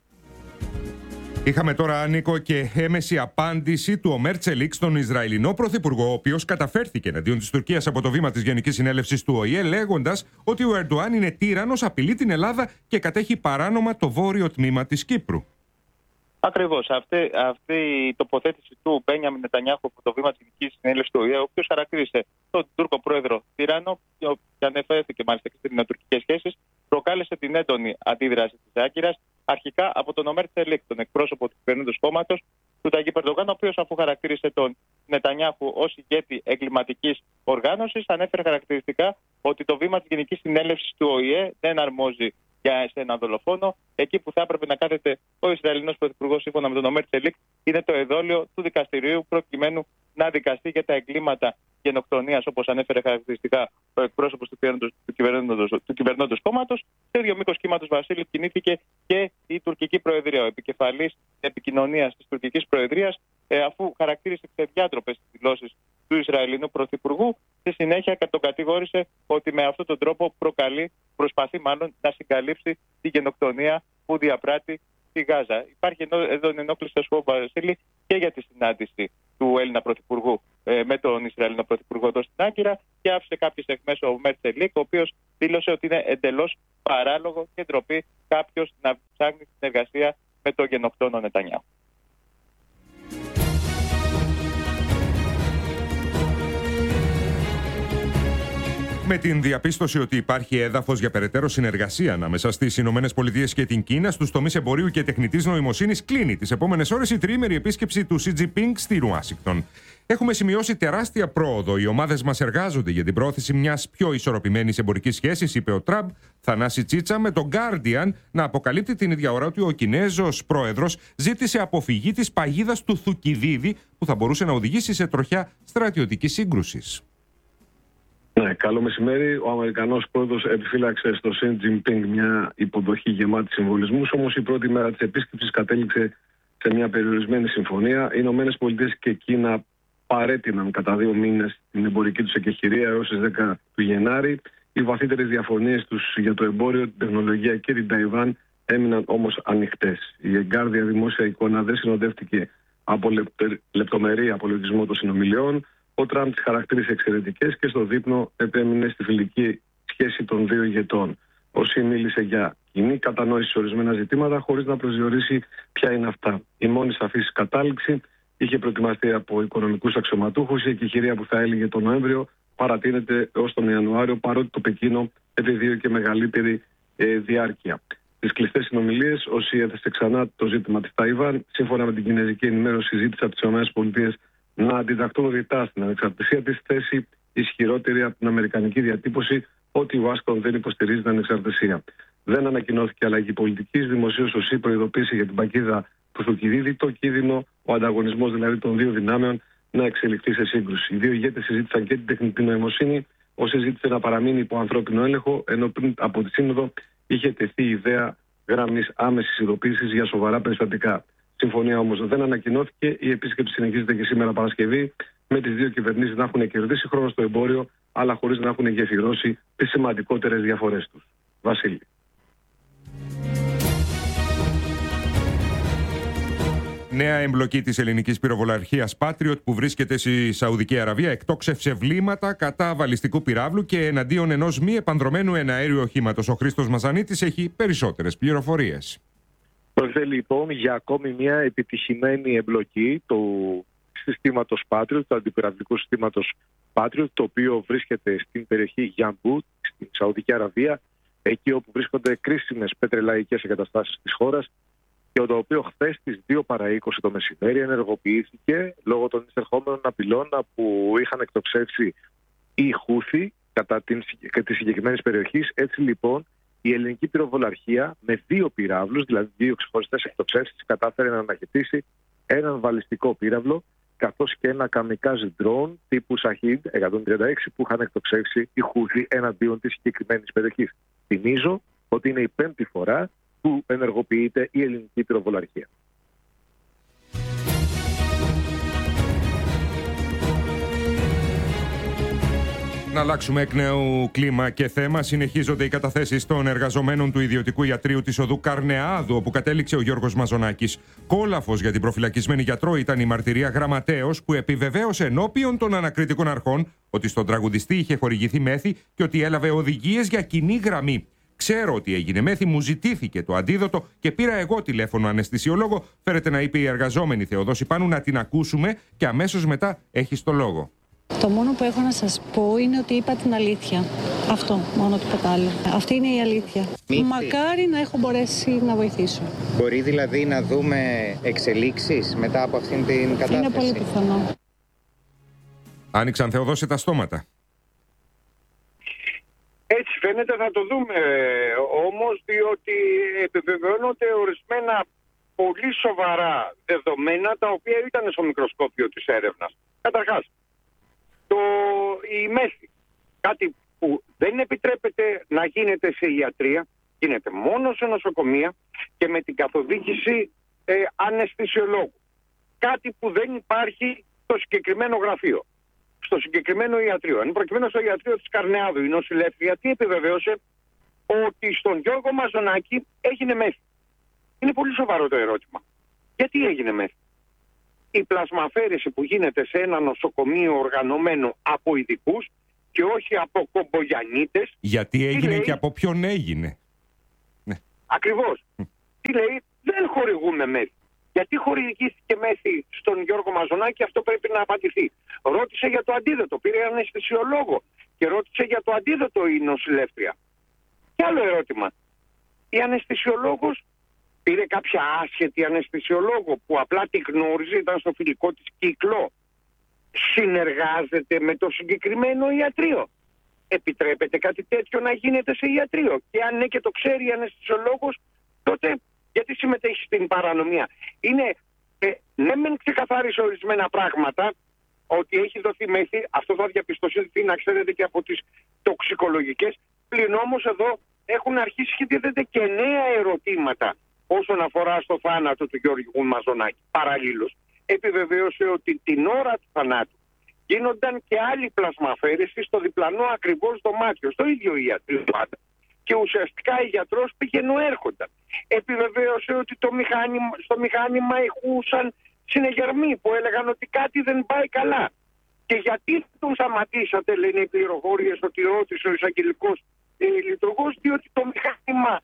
Είχαμε τώρα, Νίκο, και έμεση απάντηση του Ομέρ Τσελίκ στον Ισραηλινό Πρωθυπουργό, ο οποίος καταφέρθηκε εναντίον της Τουρκίας από το βήμα της Γενικής Συνέλευσης του ΟΗΕ, λέγοντας ότι ο Ερντοάν είναι τύραννος, απειλεί την Ελλάδα και κατέχει παράνομα το βόρειο τμήμα της Κύπρου. Ακριβώς. Αυτή η τοποθέτηση του Μπένιαμιν Νετανιάχου από το βήμα της Γενικής Συνέλευσης του ΟΗΕ, ο οποίος χαρακτήρισε τον Τούρκο πρόεδρο τύραννο και ανεφέρθηκε μάλιστα και στις ελληνοτουρκικές σχέσεις, προκάλεσε την έντονη αντίδραση της Άγκυρας, αρχικά από τον Ομέρ Τσελίκ, τον εκπρόσωπο του κυβερνώντος κόμματος του Ταγί Ερντογάν, ο οποίος, αφού χαρακτήρισε τον Νετανιάχου ως ηγέτη εγκληματικής οργάνωσης, ανέφερε χαρακτηριστικά ότι το βήμα της Γενικής Συνέλευσης του ΟΗΕ δεν αρμόζει σε έναν δολοφόνο. Εκεί που θα έπρεπε να κάθεται ο Ισραηλινός Πρωθυπουργός, σύμφωνα με τον Ομέρ Τσελίκ, είναι το εδόλιο του δικαστηρίου, προκειμένου να δικαστεί για τα εγκλήματα γενοκτονίας, όπως ανέφερε χαρακτηριστικά ο εκπρόσωπος του κυβερνώντος κόμματος. Σε ίδιο μήκος κύματος, Βασίλη, κινήθηκε και η τουρκική προεδρία. Ο επικεφαλής επικοινωνίας της τουρκικής προεδρίας, αφού χαρακτήρισε ξεδιάτροπες τις δηλώσεις του Ισραηλινού Πρωθυπουργού, στη συνέχεια τον κατηγόρησε ότι με αυτόν τον τρόπο προσπαθεί να συγκαλύψει τη γενοκτονία που διαπράττει στη Γάζα. Υπάρχει εδώ ενόχληση, θα σου πω, Βασίλη, και για τη συνάντηση του Έλληνα Πρωθυπουργού με τον Ισραηλινό Πρωθυπουργό εδώ στην Άγκυρα, και άφησε κάποιες αιχμές ο Μέρ Τσελίκ, ο οποίος δήλωσε ότι είναι εντελώς παράλογο και ντροπή κάποιος να ψάχνει συνεργασία με τον γενοκτόνο Νετανιάχου. Με την διαπίστωση ότι υπάρχει έδαφος για περαιτέρω συνεργασία ανάμεσα στις ΗΠΑ και την Κίνα στους τομείς εμπορίου και τεχνητής νοημοσύνης, κλείνει τις επόμενες ώρες η τριήμερη επίσκεψη του Xi Jinping στη Ουάσιγκτον. Έχουμε σημειώσει τεράστια πρόοδο. Οι ομάδες μας εργάζονται για την πρόθεση μιας πιο ισορροπημένης εμπορικής σχέσης, είπε ο Τραμπ. Θανάση Τσίτσα με τον Guardian να αποκαλύπτει την ίδια ώρα ότι ο Κινέζος πρόεδρος ζήτησε αποφυγή της παγίδας του Θουκυδίδη, που θα μπορούσε να οδηγήσει σε τροχιά στρατιωτικής σύγκρουσης. Ναι, καλό μεσημέρι. Ο Αμερικανός πρόεδρος επιφύλαξε στο Xi Jinping μια υποδοχή γεμάτη συμβολισμούς, όμως η πρώτη μέρα της επίσκεψης κατέληξε σε μια περιορισμένη συμφωνία. Οι ΗΠΑ και Κίνα παρέτειναν κατά 2 μήνες την εμπορική τους εκεχηρία έως τις 10 του Γενάρη. Οι βαθύτερες διαφωνίες τους για το εμπόριο, την τεχνολογία και την Ταϊβάν έμειναν όμως ανοιχτές. Η εγκάρδια δημόσια εικόνα δεν συνοδεύτηκε από λεπτομερή απολογισμό των συνομιλιών. Ο Τραμπ τις χαρακτήρισε εξαιρετικές και στο δείπνο επέμεινε στη φιλική σχέση των δύο ηγετών. Ο Σι μίλησε για κοινή κατανόηση σε ορισμένα ζητήματα, χωρίς να προσδιορίσει ποια είναι αυτά. Η μόνη σαφής κατάληξη είχε προετοιμαστεί από οικονομικούς αξιωματούχους. Η εκεχηρία που θα έλεγε τον Νοέμβριο παρατείνεται έως τον Ιανουάριο, παρότι το Πεκίνο επιδίωκε και μεγαλύτερη διάρκεια. Στις κλειστές συνομιλίες, ο Σι έθεσε ξανά το ζήτημα της Ταϊβάν. Σύμφωνα με την κινέζικη ενημέρωση, ζήτησε από τις ΗΠΑ να αντιταχθούν ρητά στην ανεξαρτησία της, θέση ισχυρότερη από την αμερικανική διατύπωση ότι η Ουάσιγκτον δεν υποστηρίζει την ανεξαρτησία. Δεν ανακοινώθηκε αλλαγή πολιτικής. Δημοσίως ο Σι προειδοποίησε για την παγίδα του Θουκυδίδη, το κίνδυνο, ο ανταγωνισμός δηλαδή των δύο δυνάμεων, να εξελιχθεί σε σύγκρουση. Οι δύο ηγέτες συζήτησαν και την τεχνητή νοημοσύνη. Ο Σι ζήτησε να παραμείνει υπό ανθρώπινο έλεγχο, ενώ πριν από τη Σύνοδο είχε τεθεί η ιδέα γραμμής άμεσης ειδοποίησης για σοβαρά περιστατικά. Συμφωνία όμως δεν ανακοινώθηκε. Η επίσκεψη συνεχίζεται και σήμερα Παρασκευή, με τις δύο κυβερνήσεις να έχουν κερδίσει χρόνο στο εμπόριο, αλλά χωρίς να έχουν γεφυρώσει τις σημαντικότερες διαφορές τους. Βασίλη. Νέα εμπλοκή της ελληνικής πυροβολαρχίας Patriot που βρίσκεται στη Σαουδική Αραβία εκτόξευσε βλήματα κατά βαλιστικού πυράβλου και εναντίον ενός μη επανδρωμένου εναέριου οχήματος. Ο Χρήστος Μαζανίτης έχει περισσότερες πληροφορίες. Πρόκειται λοιπόν για ακόμη μια επιτυχημένη εμπλοκή του συστήματος Patriot, του αντιπυραυλικού συστήματος Patriot, το οποίο βρίσκεται στην περιοχή Γιαμπού, στην Σαουδική Αραβία, εκεί όπου βρίσκονται κρίσιμες πετρελαϊκές εγκαταστάσεις της χώρας, και το οποίο χθες στις 2 παρά 20 το μεσημέρι ενεργοποιήθηκε λόγω των εισερχόμενων απειλών που είχαν εκτοξεύσει οι Χούθι κατά τη συγκεκριμένη περιοχή. Έτσι λοιπόν, η ελληνική πυροβολαρχία με 2 πυράβλους, δηλαδή 2 ξεχωριστές εκτοξεύσεις, κατάφερε να αναχαιτήσει έναν βαλιστικό πύραυλο, καθώς και ένα καμικάζ drone τύπου Shahid 136 που είχαν εκτοξεύσει οι Χούθι εναντίον της συγκεκριμένης περιοχής. Θυμίζω ότι είναι η 5η φορά που ενεργοποιείται η ελληνική πυροβολαρχία. Να αλλάξουμε εκ νέου κλίμα και θέμα. Συνεχίζονται οι καταθέσεις των εργαζομένων του ιδιωτικού ιατρείου της οδού Καρνεάδου, όπου κατέληξε ο Γιώργος Μαζονάκης. Κόλαφος για την προφυλακισμένη γιατρό ήταν η μαρτυρία γραμματέως που επιβεβαίωσε ενώπιον των ανακριτικών αρχών ότι στον τραγουδιστή είχε χορηγηθεί μέθη και ότι έλαβε οδηγίες για κοινή γραμμή. Ξέρω ότι έγινε μέθη, μου ζητήθηκε το αντίδοτο και πήρα εγώ τηλέφωνο αναισθησιολόγο. Φέρεται να είπε η εργαζόμενη Θεοδόση Πάνου, να την ακούσουμε και αμέσως μετά έχεις το λόγο. Το μόνο που έχω να σας πω είναι ότι είπα την αλήθεια. Αυτό μόνο τίποτα άλλο. Αυτή είναι η αλήθεια. Μακάρι να έχω μπορέσει να βοηθήσω. Μπορεί δηλαδή να δούμε εξελίξεις μετά από αυτήν την κατάσταση? Είναι πολύ πιθανό. Άνοιξαν, Θεοδόση, τα στόματα. Έτσι φαίνεται, θα το δούμε όμως, διότι επιβεβαιώνονται ορισμένα πολύ σοβαρά δεδομένα τα οποία ήταν στο μικροσκόπιο της έρευνας. Καταρχάς, η μέθη, κάτι που δεν επιτρέπεται να γίνεται σε ιατρία, γίνεται μόνο σε νοσοκομεία και με την καθοδήγηση αναισθησιολόγου. Κάτι που δεν υπάρχει στο συγκεκριμένο γραφείο, στο συγκεκριμένο ιατρείο. Εν προκειμένου στο ιατρείο της Καρνεάδου, η νοσηλεύτρια τι επιβεβαίωσε? Ότι στον Γιώργο Μαζονάκη έγινε μέθη. Είναι πολύ σοβαρό το ερώτημα. Γιατί έγινε μέθη? Η πλασμαφέρεση που γίνεται σε ένα νοσοκομείο οργανωμένο από ειδικούς και όχι από κομπογιανίτες. Γιατί έγινε και από ποιον έγινε? Ακριβώς. Τι λέει? Δεν χορηγούμε μέθη. Γιατί χορηγήθηκε μέθη στον Γιώργο Μαζονάκη? Αυτό πρέπει να απαντηθεί. Ρώτησε για το αντίδοτο. Πήρε αναισθησιολόγο και ρώτησε για το αντίδοτο η νοσηλεύτρια. Και άλλο ερώτημα. Η αναισθησιολόγος πήρε κάποια άσχετη αναισθησιολόγο που απλά τη γνώριζε, ήταν στο φιλικό της κύκλο? Συνεργάζεται με το συγκεκριμένο ιατρείο? Επιτρέπεται κάτι τέτοιο να γίνεται σε ιατρείο? Και αν ναι και το ξέρει η αναισθησιολόγος, τότε γιατί συμμετέχει στην παρανομία? Είναι, ναι μεν ξεκαθάρισε ορισμένα πράγματα, ότι έχει δοθεί μέθη, αυτό θα διαπιστωθεί, να ξέρετε, και από τις τοξικολογικές. Πλην όμως εδώ έχουν αρχίσει και δίδεται και νέα ερωτήματα όσον αφορά στο θάνατο του Γιώργου Μαζονάκη. Παραλλήλως επιβεβαίωσε ότι την ώρα του θανάτου γίνονταν και άλλη πλασμαφέρεση στο διπλανό ακριβώς δωμάτιο, στο ίδιο ιατρείο πάντα. Και ουσιαστικά η γιατρός πήγαινε έρχονταν. Επιβεβαίωσε ότι στο μηχάνημα ηχούσαν συνεγερμοί που έλεγαν ότι κάτι δεν πάει καλά. Και γιατί τον σταματήσατε, λένε οι πληροφορίες, ότι ρώτησε ο εισαγγελικός λειτουργός? Διότι το μηχάνημα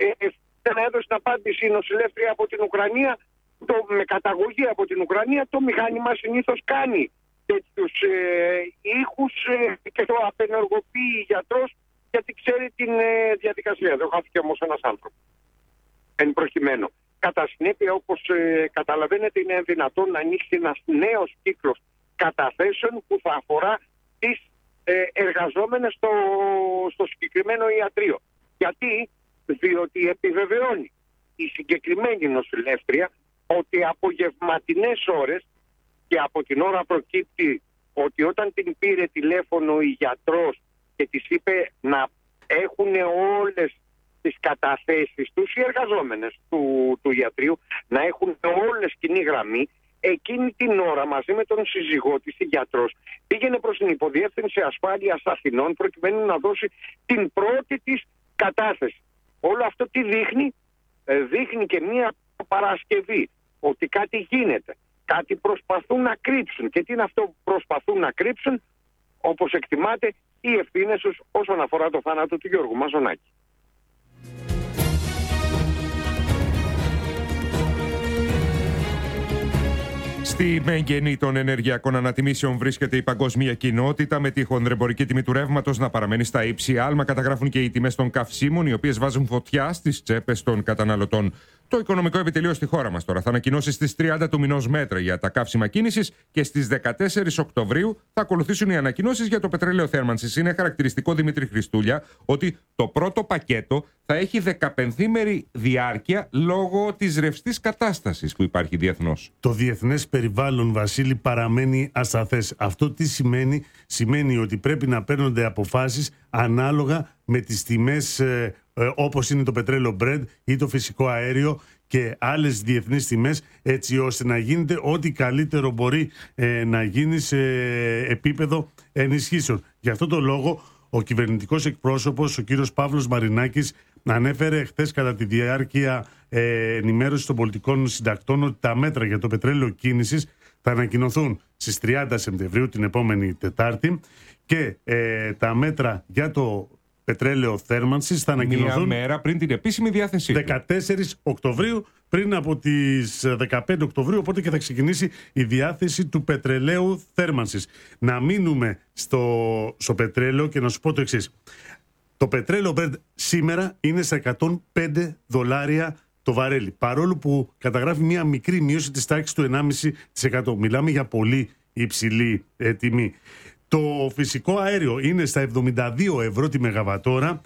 να έδωσε την απάντηση η νοσηλεύτρια από την Ουκρανία, με καταγωγή από την Ουκρανία. Το μηχάνημα συνήθως κάνει τέτοιους ήχους και το απενεργοποιεί η γιατρός, γιατί ξέρει την διαδικασία. Δεν χάθηκε όμως ένας άνθρωπος εν προκειμένου. Κατά συνέπεια, όπως καταλαβαίνετε, είναι δυνατόν να ανοίξει ένας νέος κύκλος καταθέσεων που θα αφορά τις εργαζόμενες στο συγκεκριμένο ιατρείο. Γιατί? Διότι επιβεβαιώνει η συγκεκριμένη νοσηλεύτρια ότι από γευματινές ώρες, και από την ώρα προκύπτει ότι όταν την πήρε τηλέφωνο η γιατρός και της είπε να έχουν όλες τις καταθέσεις τους οι εργαζόμενες του ιατρείου, να έχουν όλες κοινή γραμμή, εκείνη την ώρα μαζί με τον σύζυγό της, η γιατρός, πήγαινε προς την Υποδιεύθυνση Ασφάλειας Αθηνών προκειμένου να δώσει την πρώτη της κατάθεση. Όλο αυτό τι δείχνει? Δείχνει και μία παρασκευή ότι κάτι γίνεται, κάτι προσπαθούν να κρύψουν. Και τι είναι αυτό που προσπαθούν να κρύψουν? Όπως εκτιμάται, οι ευθύνες τους όσον αφορά το θάνατο του Γιώργου Μαζονάκη. Στη μέγενη των ενεργειακών ανατιμήσεων βρίσκεται η παγκόσμια κοινότητα, με τη χονδρεμπορική τιμή του ρεύματος να παραμένει στα ύψη. Άλμα καταγράφουν και οι τιμές των καυσίμων, οι οποίες βάζουν φωτιά στις τσέπες των καταναλωτών. Το Οικονομικό Επιτελείο στη χώρα μας τώρα θα ανακοινώσει στις 30 του μηνός μέτρα για τα καύσιμα κίνησης και στις 14 Οκτωβρίου θα ακολουθήσουν οι ανακοινώσεις για το πετρέλαιο θέρμανσης. Είναι χαρακτηριστικό, Δημήτρη Χριστούλια, ότι το πρώτο πακέτο θα έχει 15ημερη διάρκεια λόγω της ρευστής κατάστασης που υπάρχει διεθνώς. Το διεθνές περιβάλλον, Βασίλη, παραμένει ασταθές. Αυτό τι σημαίνει? Σημαίνει ότι πρέπει να παίρνονται αποφάσεις ανάλογα με τις τιμές όπως είναι το πετρέλαιο Brent ή το φυσικό αέριο και άλλες διεθνείς τιμές, έτσι ώστε να γίνεται ό,τι καλύτερο μπορεί να γίνει σε επίπεδο ενισχύσεων. Γι' αυτό το λόγο ο κυβερνητικός εκπρόσωπος, ο κύριος Παύλος Μαρινάκης, ανέφερε χθες κατά τη διάρκεια ενημέρωση των πολιτικών συντακτών ότι τα μέτρα για το πετρέλαιο κίνησης θα ανακοινωθούν στις 30 Σεπτεμβρίου, την επόμενη Τετάρτη, και τα μέτρα για το πετρέλαιο θέρμανσης θα ανακοινωθούν μία μέρα πριν την επίσημη διάθεσή του. 14 Οκτωβρίου, πριν από τις 15 Οκτωβρίου, οπότε και θα ξεκινήσει η διάθεση του πετρελαίου θέρμανσης. Να μείνουμε στο πετρέλαιο και να σου πω το εξής. Το πετρέλαιο Brent σήμερα είναι στα $105 το βαρέλι, παρόλο που καταγράφει μια μικρή μείωση της τάξης του 1,5%. Μιλάμε για πολύ υψηλή τιμή. Το φυσικό αέριο είναι στα 72 ευρώ τη Μεγαβατόρα.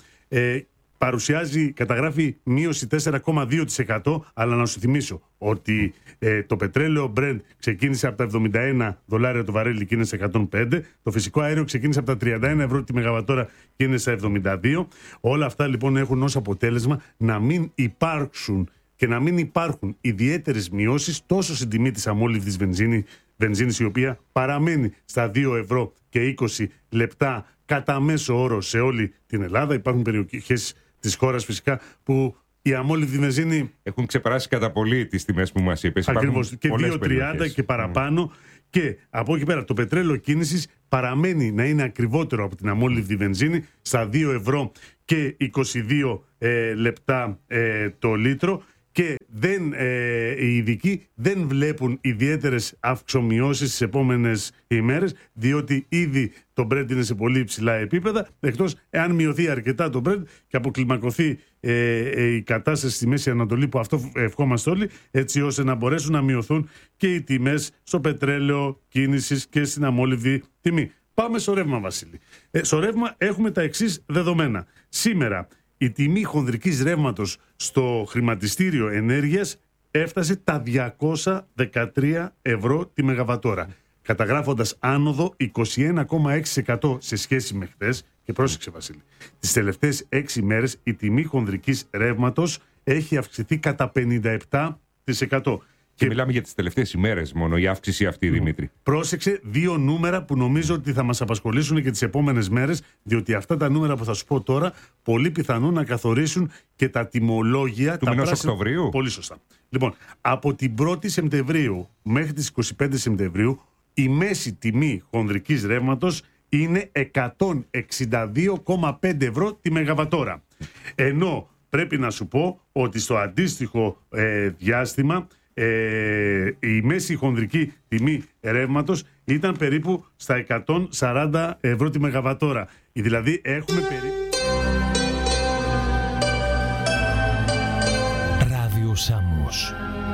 Καταγράφει μείωση 4,2%, αλλά να σου θυμίσω ότι το πετρέλαιο Brent ξεκίνησε από τα $71 το βαρέλι και είναι σε 105. Το φυσικό αέριο ξεκίνησε από τα 31 ευρώ τη Μεγαβατόρα και είναι σε 72. Όλα αυτά λοιπόν έχουν ως αποτέλεσμα να μην υπάρξουν και να μην υπάρχουν ιδιαίτερες μειώσεις τόσο στην τιμή της αμόλυβδης βενζίνης, η οποία παραμένει στα 2 ευρώ και 20 λεπτά κατά μέσο όρο σε όλη την Ελλάδα. Υπάρχουν περιοχές της χώρας φυσικά που η αμόλυβδη βενζίνη έχουν ξεπεράσει κατά πολύ τις τιμές που μας είπες. Ακριβώς, και 2,30 και παραπάνω. Και από εκεί πέρα το πετρέλαιο κίνησης παραμένει να είναι ακριβότερο από την αμόλυβδη βενζίνη στα 2 ευρώ και 22 λεπτά το λίτρο. Και οι ειδικοί δεν βλέπουν ιδιαίτερες αυξομοιώσεις στις επόμενες ημέρες, διότι ήδη το Brent είναι σε πολύ υψηλά επίπεδα, εκτός εάν μειωθεί αρκετά το Brent και αποκλιμακωθεί η κατάσταση στη Μέση Ανατολή, που αυτό ευχόμαστε όλοι, έτσι ώστε να μπορέσουν να μειωθούν και οι τιμές στο πετρέλαιο κίνησης και στην αμόλυβδη τιμή. Πάμε στο ρεύμα, Βασίλη. Στο ρεύμα έχουμε τα εξής δεδομένα. Σήμερα η τιμή χονδρικής ρεύματος στο χρηματιστήριο ενέργειας έφτασε τα 213 ευρώ τη Μεγαβατόρα, καταγράφοντας άνοδο 21,6% σε σχέση με χθες. Και πρόσεξε, Βασίλη, τις τελευταίες 6 μέρες η τιμή χονδρικής ρεύματος έχει αυξηθεί κατά 57%. Και μιλάμε για τις τελευταίες ημέρες μόνο, η αύξηση αυτή, Δημήτρη. Πρόσεξε 2 νούμερα που νομίζω ότι θα μας απασχολήσουν και τις επόμενες μέρες, διότι αυτά τα νούμερα που θα σου πω τώρα πολύ πιθανόν να καθορίσουν και τα τιμολόγια του μηνός Οκτωβρίου. Πολύ σωστά. Λοιπόν, από την 1η Σεπτεμβρίου μέχρι τις 25 Σεπτεμβρίου η μέση τιμή χονδρικής ρεύματος είναι 162,5 ευρώ τη Μεγαβατόρα. Ενώ πρέπει να σου πω ότι στο αντίστοιχο διάστημα η μέση χονδρική τιμή ρεύματος ήταν περίπου στα 140 ευρώ τη Μεγαβατόρα. Δηλαδή έχουμε Ράδιο Σάμος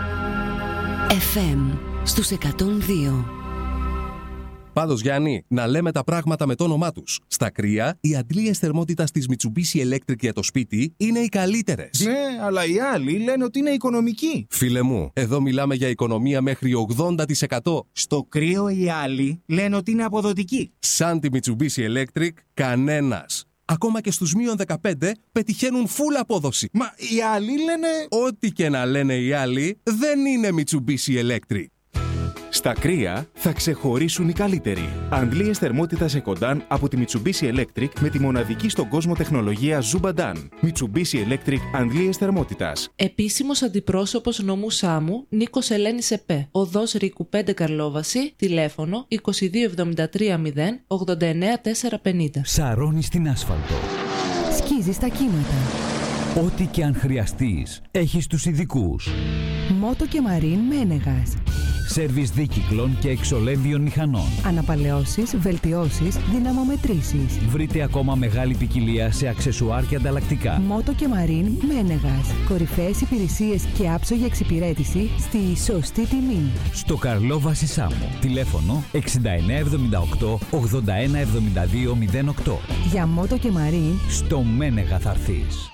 FM στους 102. Πάντως, Γιάννη, να λέμε τα πράγματα με το όνομά τους. Στα κρύα, οι αντλίες θερμότητας της Mitsubishi Electric για το σπίτι είναι οι καλύτερες. Ναι, αλλά οι άλλοι λένε ότι είναι οικονομικοί. Φίλε μου, εδώ μιλάμε για οικονομία μέχρι 80%. Στο κρύο οι άλλοι λένε ότι είναι αποδοτικοί. Σαν τη Mitsubishi Electric, κανένας. Ακόμα και στους μείον 15 πετυχαίνουν full απόδοση. Μα οι άλλοι λένε... Ό,τι και να λένε οι άλλοι, δεν είναι Mitsubishi Electric. Στα κρύα θα ξεχωρίσουν οι καλύτεροι. Αντλίες θερμότητας Ecodan από τη Mitsubishi Electric με τη μοναδική στον κόσμο τεχνολογία Zubadan. Mitsubishi Electric αντλίες θερμότητας. Επίσημος αντιπρόσωπος νομού Σάμου, Νίκος Ελένης ΕΠΕ. Οδός Ρίκου 5 Καρλόβαση, τηλέφωνο 2273 0 89 450. Σαρώνει στην άσφαλτο. Σκίζει στα κύματα. Ό,τι και αν χρειαστείς, έχεις τους ειδικούς. Μότο και Μαρίν Μένεγας. Σέρβις δίκυκλων και εξολέμβιων μηχανών. Αναπαλαιώσεις, βελτιώσεις, δυναμομετρήσεις. Βρείτε ακόμα μεγάλη ποικιλία σε αξεσουάρ και ανταλλακτικά. Μότο και Μαρίν Μένεγας. Κορυφαίες υπηρεσίες και άψογη εξυπηρέτηση στη σωστή τιμή. Στο Καρλόβαση Σάμο. Τηλέφωνο 6978 8172 08. Για Μότο και Μαρίν στο Μένεγα θα έρθεις.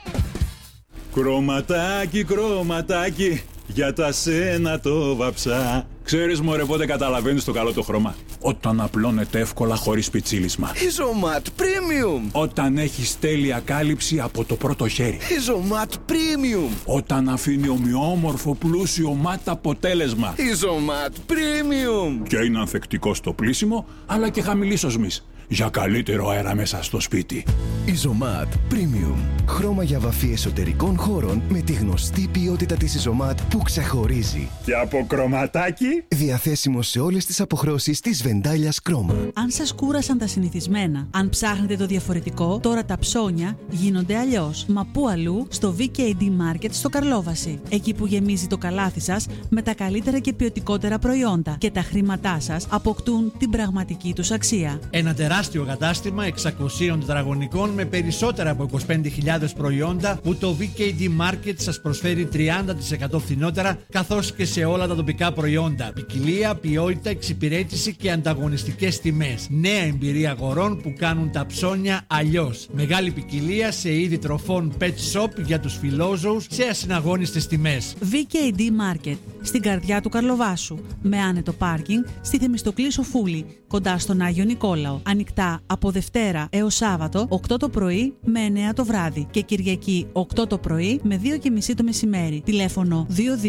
Κρωματάκι, κρωματάκι, για τα σένα το βαψά. Ξέρεις μωρέ πότε καταλαβαίνεις το καλό το χρώμα? Όταν απλώνεται εύκολα χωρίς πιτσίλισμα. Isomat Premium. Όταν έχεις τέλεια κάλυψη από το πρώτο χέρι. Isomat Premium. Όταν αφήνει ομοιόμορφο πλούσιο ματ αποτέλεσμα. Isomat Premium. Και είναι ανθεκτικό στο πλύσιμο αλλά και χαμηλής οσμής, για καλύτερο αέρα μέσα στο σπίτι. Isomat Premium. Χρώμα για βαφή εσωτερικών χώρων με τη γνωστή ποιότητα της Isomat που ξεχωρίζει. Και από κρωματάκι. Διαθέσιμο σε όλες τις αποχρώσεις της Βεντάλιας Κρόμα. Αν σας κούρασαν τα συνηθισμένα, αν ψάχνετε το διαφορετικό, τώρα τα ψώνια γίνονται αλλιώς. Μα πού αλλού? Στο VKD Market στο Καρλόβαση. Εκεί που γεμίζει το καλάθι σας με τα καλύτερα και ποιοτικότερα προϊόντα και τα χρήματά σας αποκτούν την πραγματική τους αξία. Ένα τεράστιο τεράστιο κατάστημα 600 τετραγωνικών με περισσότερα από 25.000 προϊόντα που το VKD Market σας προσφέρει 30% φθηνότερα, καθώς και σε όλα τα τοπικά προϊόντα. Ποικιλία, ποιότητα, εξυπηρέτηση και ανταγωνιστικές τιμές. Νέα εμπειρία αγορών που κάνουν τα ψώνια αλλιώς. Μεγάλη ποικιλία σε είδη τροφών pet shop για τους φιλόζωους σε ασυναγώνιστες τιμές. VKD Market, στην καρδιά του Καρλοβάσου, με άνετο πάρκινγκ στη Θεμιστοκλή Σοφούλη, κοντά στον Άγιο Νικόλαο. Ανοιχτά από Δευτέρα έως Σάββατο 8 το πρωί με 9 το βράδυ και Κυριακή 8 το πρωί με 2.30 το μεσημέρι. Τηλέφωνο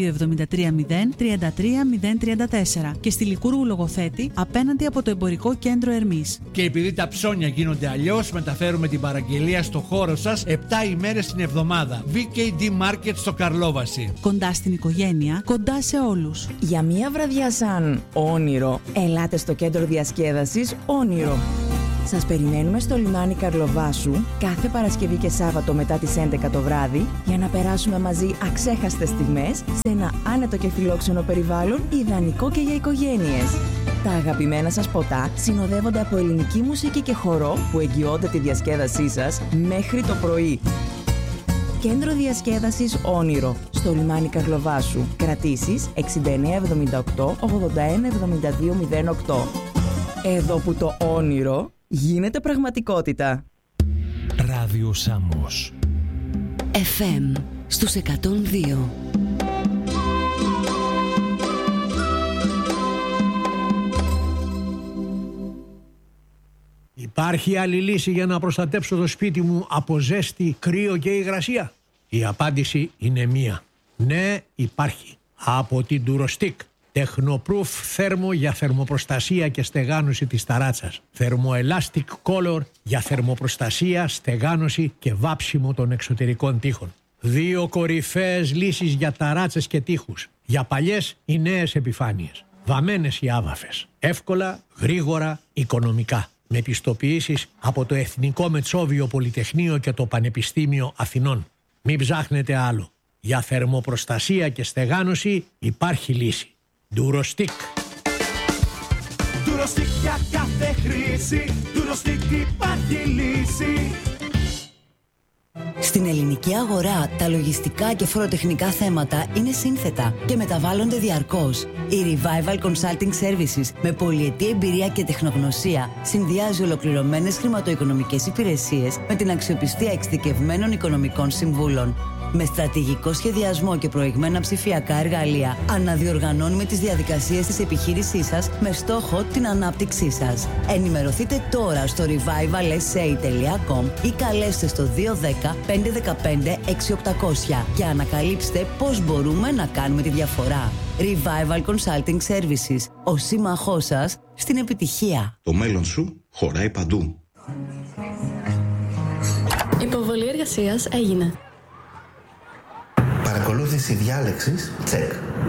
2273-033-034 και στη Λικούργου Λογοθέτη απέναντι από το Εμπορικό Κέντρο Ερμής. Και επειδή τα ψώνια γίνονται αλλιώς, μεταφέρουμε την παραγγελία στο χώρο σας 7 ημέρες την εβδομάδα. VKD Market στο Καρλόβαση. Κοντά στην οικογένεια, κοντά σε όλους. Για μία βραδιά σαν όνειρο, ελάτε στο κέντρο διασκέδασης Όνειρο. Σας περιμένουμε στο λιμάνι Καρλοβάσου κάθε Παρασκευή και Σάββατο μετά τις 11 το βράδυ για να περάσουμε μαζί αξέχαστες στιγμές σε ένα άνετο και φιλόξενο περιβάλλον ιδανικό και για οικογένειες. Τα αγαπημένα σας ποτά συνοδεύονται από ελληνική μουσική και χορό που εγγυώνται τη διασκέδασή σας μέχρι το πρωί. Κέντρο διασκέδασης Όνειρο στο λιμάνι Καρλοβάσου. Κρατήσεις 6978 817208. Εδώ που το όνειρο γίνεται πραγματικότητα. Ράδιο Σάμος FM στους 102. Υπάρχει άλλη λύση για να προστατέψω το σπίτι μου από ζέστη, κρύο και υγρασία? Η απάντηση είναι μία. Ναι, υπάρχει. Από την Durostick. Technoproof θέρμο για θερμοπροστασία και στεγάνωση της ταράτσας. Thermoelastic Color για θερμοπροστασία, στεγάνωση και βάψιμο των εξωτερικών τοίχων. 2 κορυφαίες λύσεις για ταράτσες και τοίχους. Για παλιές ή νέες επιφάνειες. Βαμμένες ή άβαφες. Εύκολα, γρήγορα, οικονομικά. Με πιστοποιήσεις από το Εθνικό Μετσόβιο Πολυτεχνείο και το Πανεπιστήμιο Αθηνών. Μην ψάχνετε άλλο. Για θερμοπροστασία και στεγάνωση υπάρχει λύση. Durostick. Durostick για κάθε χρήση. Durostick υπάρχει λύση. Στην ελληνική αγορά, τα λογιστικά και φοροτεχνικά θέματα είναι σύνθετα και μεταβάλλονται διαρκώς. Η Revival Consulting Services, με πολυετή εμπειρία και τεχνογνωσία, συνδυάζει ολοκληρωμένες χρηματοοικονομικές υπηρεσίες με την αξιοπιστία εξειδικευμένων οικονομικών συμβούλων. Με στρατηγικό σχεδιασμό και προηγμένα ψηφιακά εργαλεία, αναδιοργανώνουμε τις διαδικασίες της επιχείρησής σας με στόχο την ανάπτυξή σας. Ενημερωθείτε τώρα στο revivalsa.com ή καλέστε στο 210-515-6800 και ανακαλύψτε πώς μπορούμε να κάνουμε τη διαφορά. Revival Consulting Services, ο σύμμαχός σας στην επιτυχία. Το μέλλον σου χωράει παντού. Υποβολή εργασίας έγινε. Παρακολούθηση διάλεξης, τσεκ.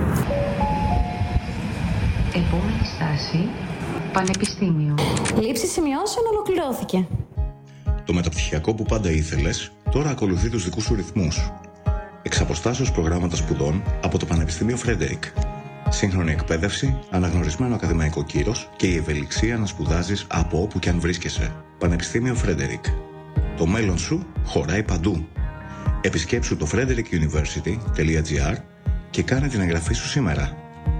Επόμενη στάση, Πανεπιστήμιο. Λήψη σημειώσεων ολοκληρώθηκε. Το μεταπτυχιακό που πάντα ήθελες, τώρα ακολουθεί τους δικούς σου ρυθμούς. Εξ αποστάσεως προγράμματα σπουδών από το Πανεπιστήμιο Φρέντερικ. Σύγχρονη εκπαίδευση, αναγνωρισμένο ακαδημαϊκό κύρος και η ευελιξία να σπουδάζεις από όπου και αν βρίσκεσαι. Πανεπιστήμιο Φρέντερικ. Το μέλλον σου χωράει παντού. Επισκέψου το frederickuniversity.gr και κάνε την εγγραφή σου σήμερα.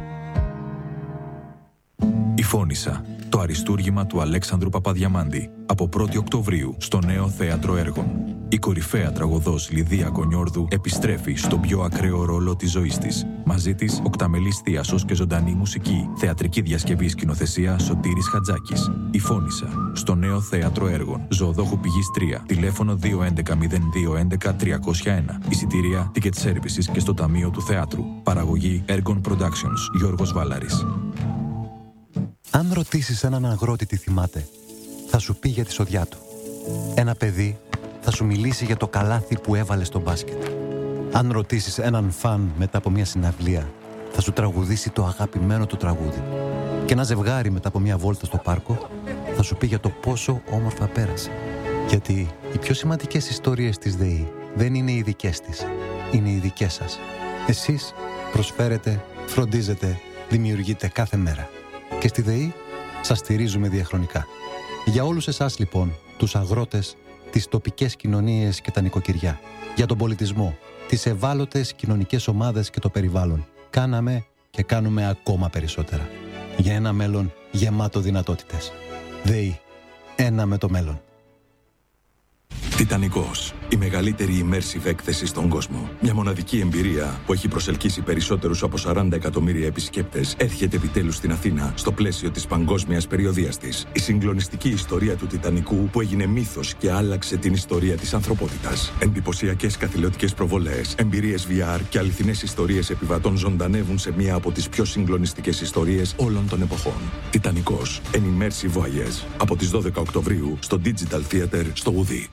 Η Φώνισσα, το αριστούργημα του Αλέξανδρου Παπαδιαμάντη, από 1η Οκτωβρίου στο Νέο Θέατρο Έργων. Η κορυφαία τραγωδός Λιδία Κονιόρδου επιστρέφει στον πιο ακραίο ρόλο της ζωής της. Μαζί της, οκταμελής θίασος και ζωντανή μουσική. Θεατρική διασκευή σκηνοθεσία Σωτήρης Χατζάκης. Η Φώνισσα, στο Νέο Θέατρο Έργων. Ζωοδόχου Πηγής 3. Τηλέφωνο 211-0211-301. Εισιτήρια Ticket Services και στο Ταμείο του Θεάτρου. Παραγωγή Έργων Productions. Γιώργος Βάλαρης. Αν ρωτήσεις έναν αγρότη τι θυμάται, θα σου πει για τη σοδιά του. Ένα παιδί θα σου μιλήσει για το καλάθι που έβαλε στο μπάσκετ. Αν ρωτήσεις έναν φαν μετά από μια συναυλία, θα σου τραγουδήσει το αγαπημένο του τραγούδι. Και ένα ζευγάρι μετά από μια βόλτα στο πάρκο θα σου πει για το πόσο όμορφα πέρασε. Γιατί οι πιο σημαντικές ιστορίες της ΔΕΗ δεν είναι οι δικές της, είναι οι δικές σας. Εσείς προσφέρετε, φροντίζετε, δημιουργείτε κάθε μέρα. Και στη ΔΕΗ σας στηρίζουμε διαχρονικά. Για όλους εσάς λοιπόν, τους αγρότες, τις τοπικές κοινωνίες και τα νοικοκυριά. Για τον πολιτισμό, τις ευάλωτες κοινωνικές ομάδες και το περιβάλλον. Κάναμε και κάνουμε ακόμα περισσότερα. Για ένα μέλλον γεμάτο δυνατότητες. ΔΕΗ. Ένα με το μέλλον. Τιτανικός. Η μεγαλύτερη immersive έκθεση στον κόσμο. Μια μοναδική εμπειρία που έχει προσελκύσει περισσότερους από 40 εκατομμύρια επισκέπτες έρχεται επιτέλους στην Αθήνα στο πλαίσιο της παγκόσμιας περιοδείας της. Η συγκλονιστική ιστορία του Τιτανικού που έγινε μύθος και άλλαξε την ιστορία της ανθρωπότητας. Εντυπωσιακές καθηλωτικές προβολές, εμπειρίες VR και αληθινές ιστορίες επιβατών ζωντανεύουν σε μία από τις πιο συγκλονιστικές ιστορίες όλων των εποχών. Τιτανικός. An immersive voyage. Από τις 12 Οκτωβρίου στο Digital Theater στο Ουδί.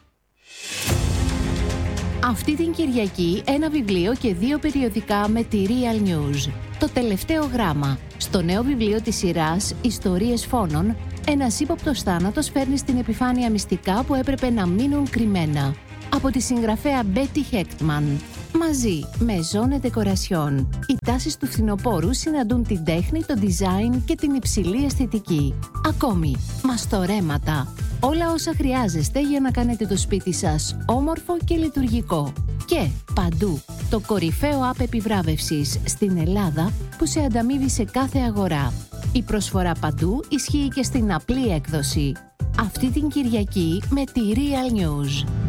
Αυτή την Κυριακή ένα βιβλίο και 2 περιοδικά με τη Real News. Το τελευταίο γράμμα. Στο νέο βιβλίο της σειράς «Ιστορίες φόνων», ένας ύποπτος θάνατος φέρνει στην επιφάνεια μυστικά που έπρεπε να μείνουν κρυμμένα. Από τη συγγραφέα Betty Hechtman. Μαζί με Zone Decoration. Οι τάσεις του φθινοπόρου συναντούν την τέχνη, το design και την υψηλή αισθητική. Ακόμη, μαστορέματα. Όλα όσα χρειάζεστε για να κάνετε το σπίτι σας όμορφο και λειτουργικό. Και παντού, το κορυφαίο app επιβράβευσης στην Ελλάδα που σε ανταμείβει σε κάθε αγορά. Η προσφορά παντού ισχύει και στην απλή έκδοση. Αυτή την Κυριακή με τη Real News.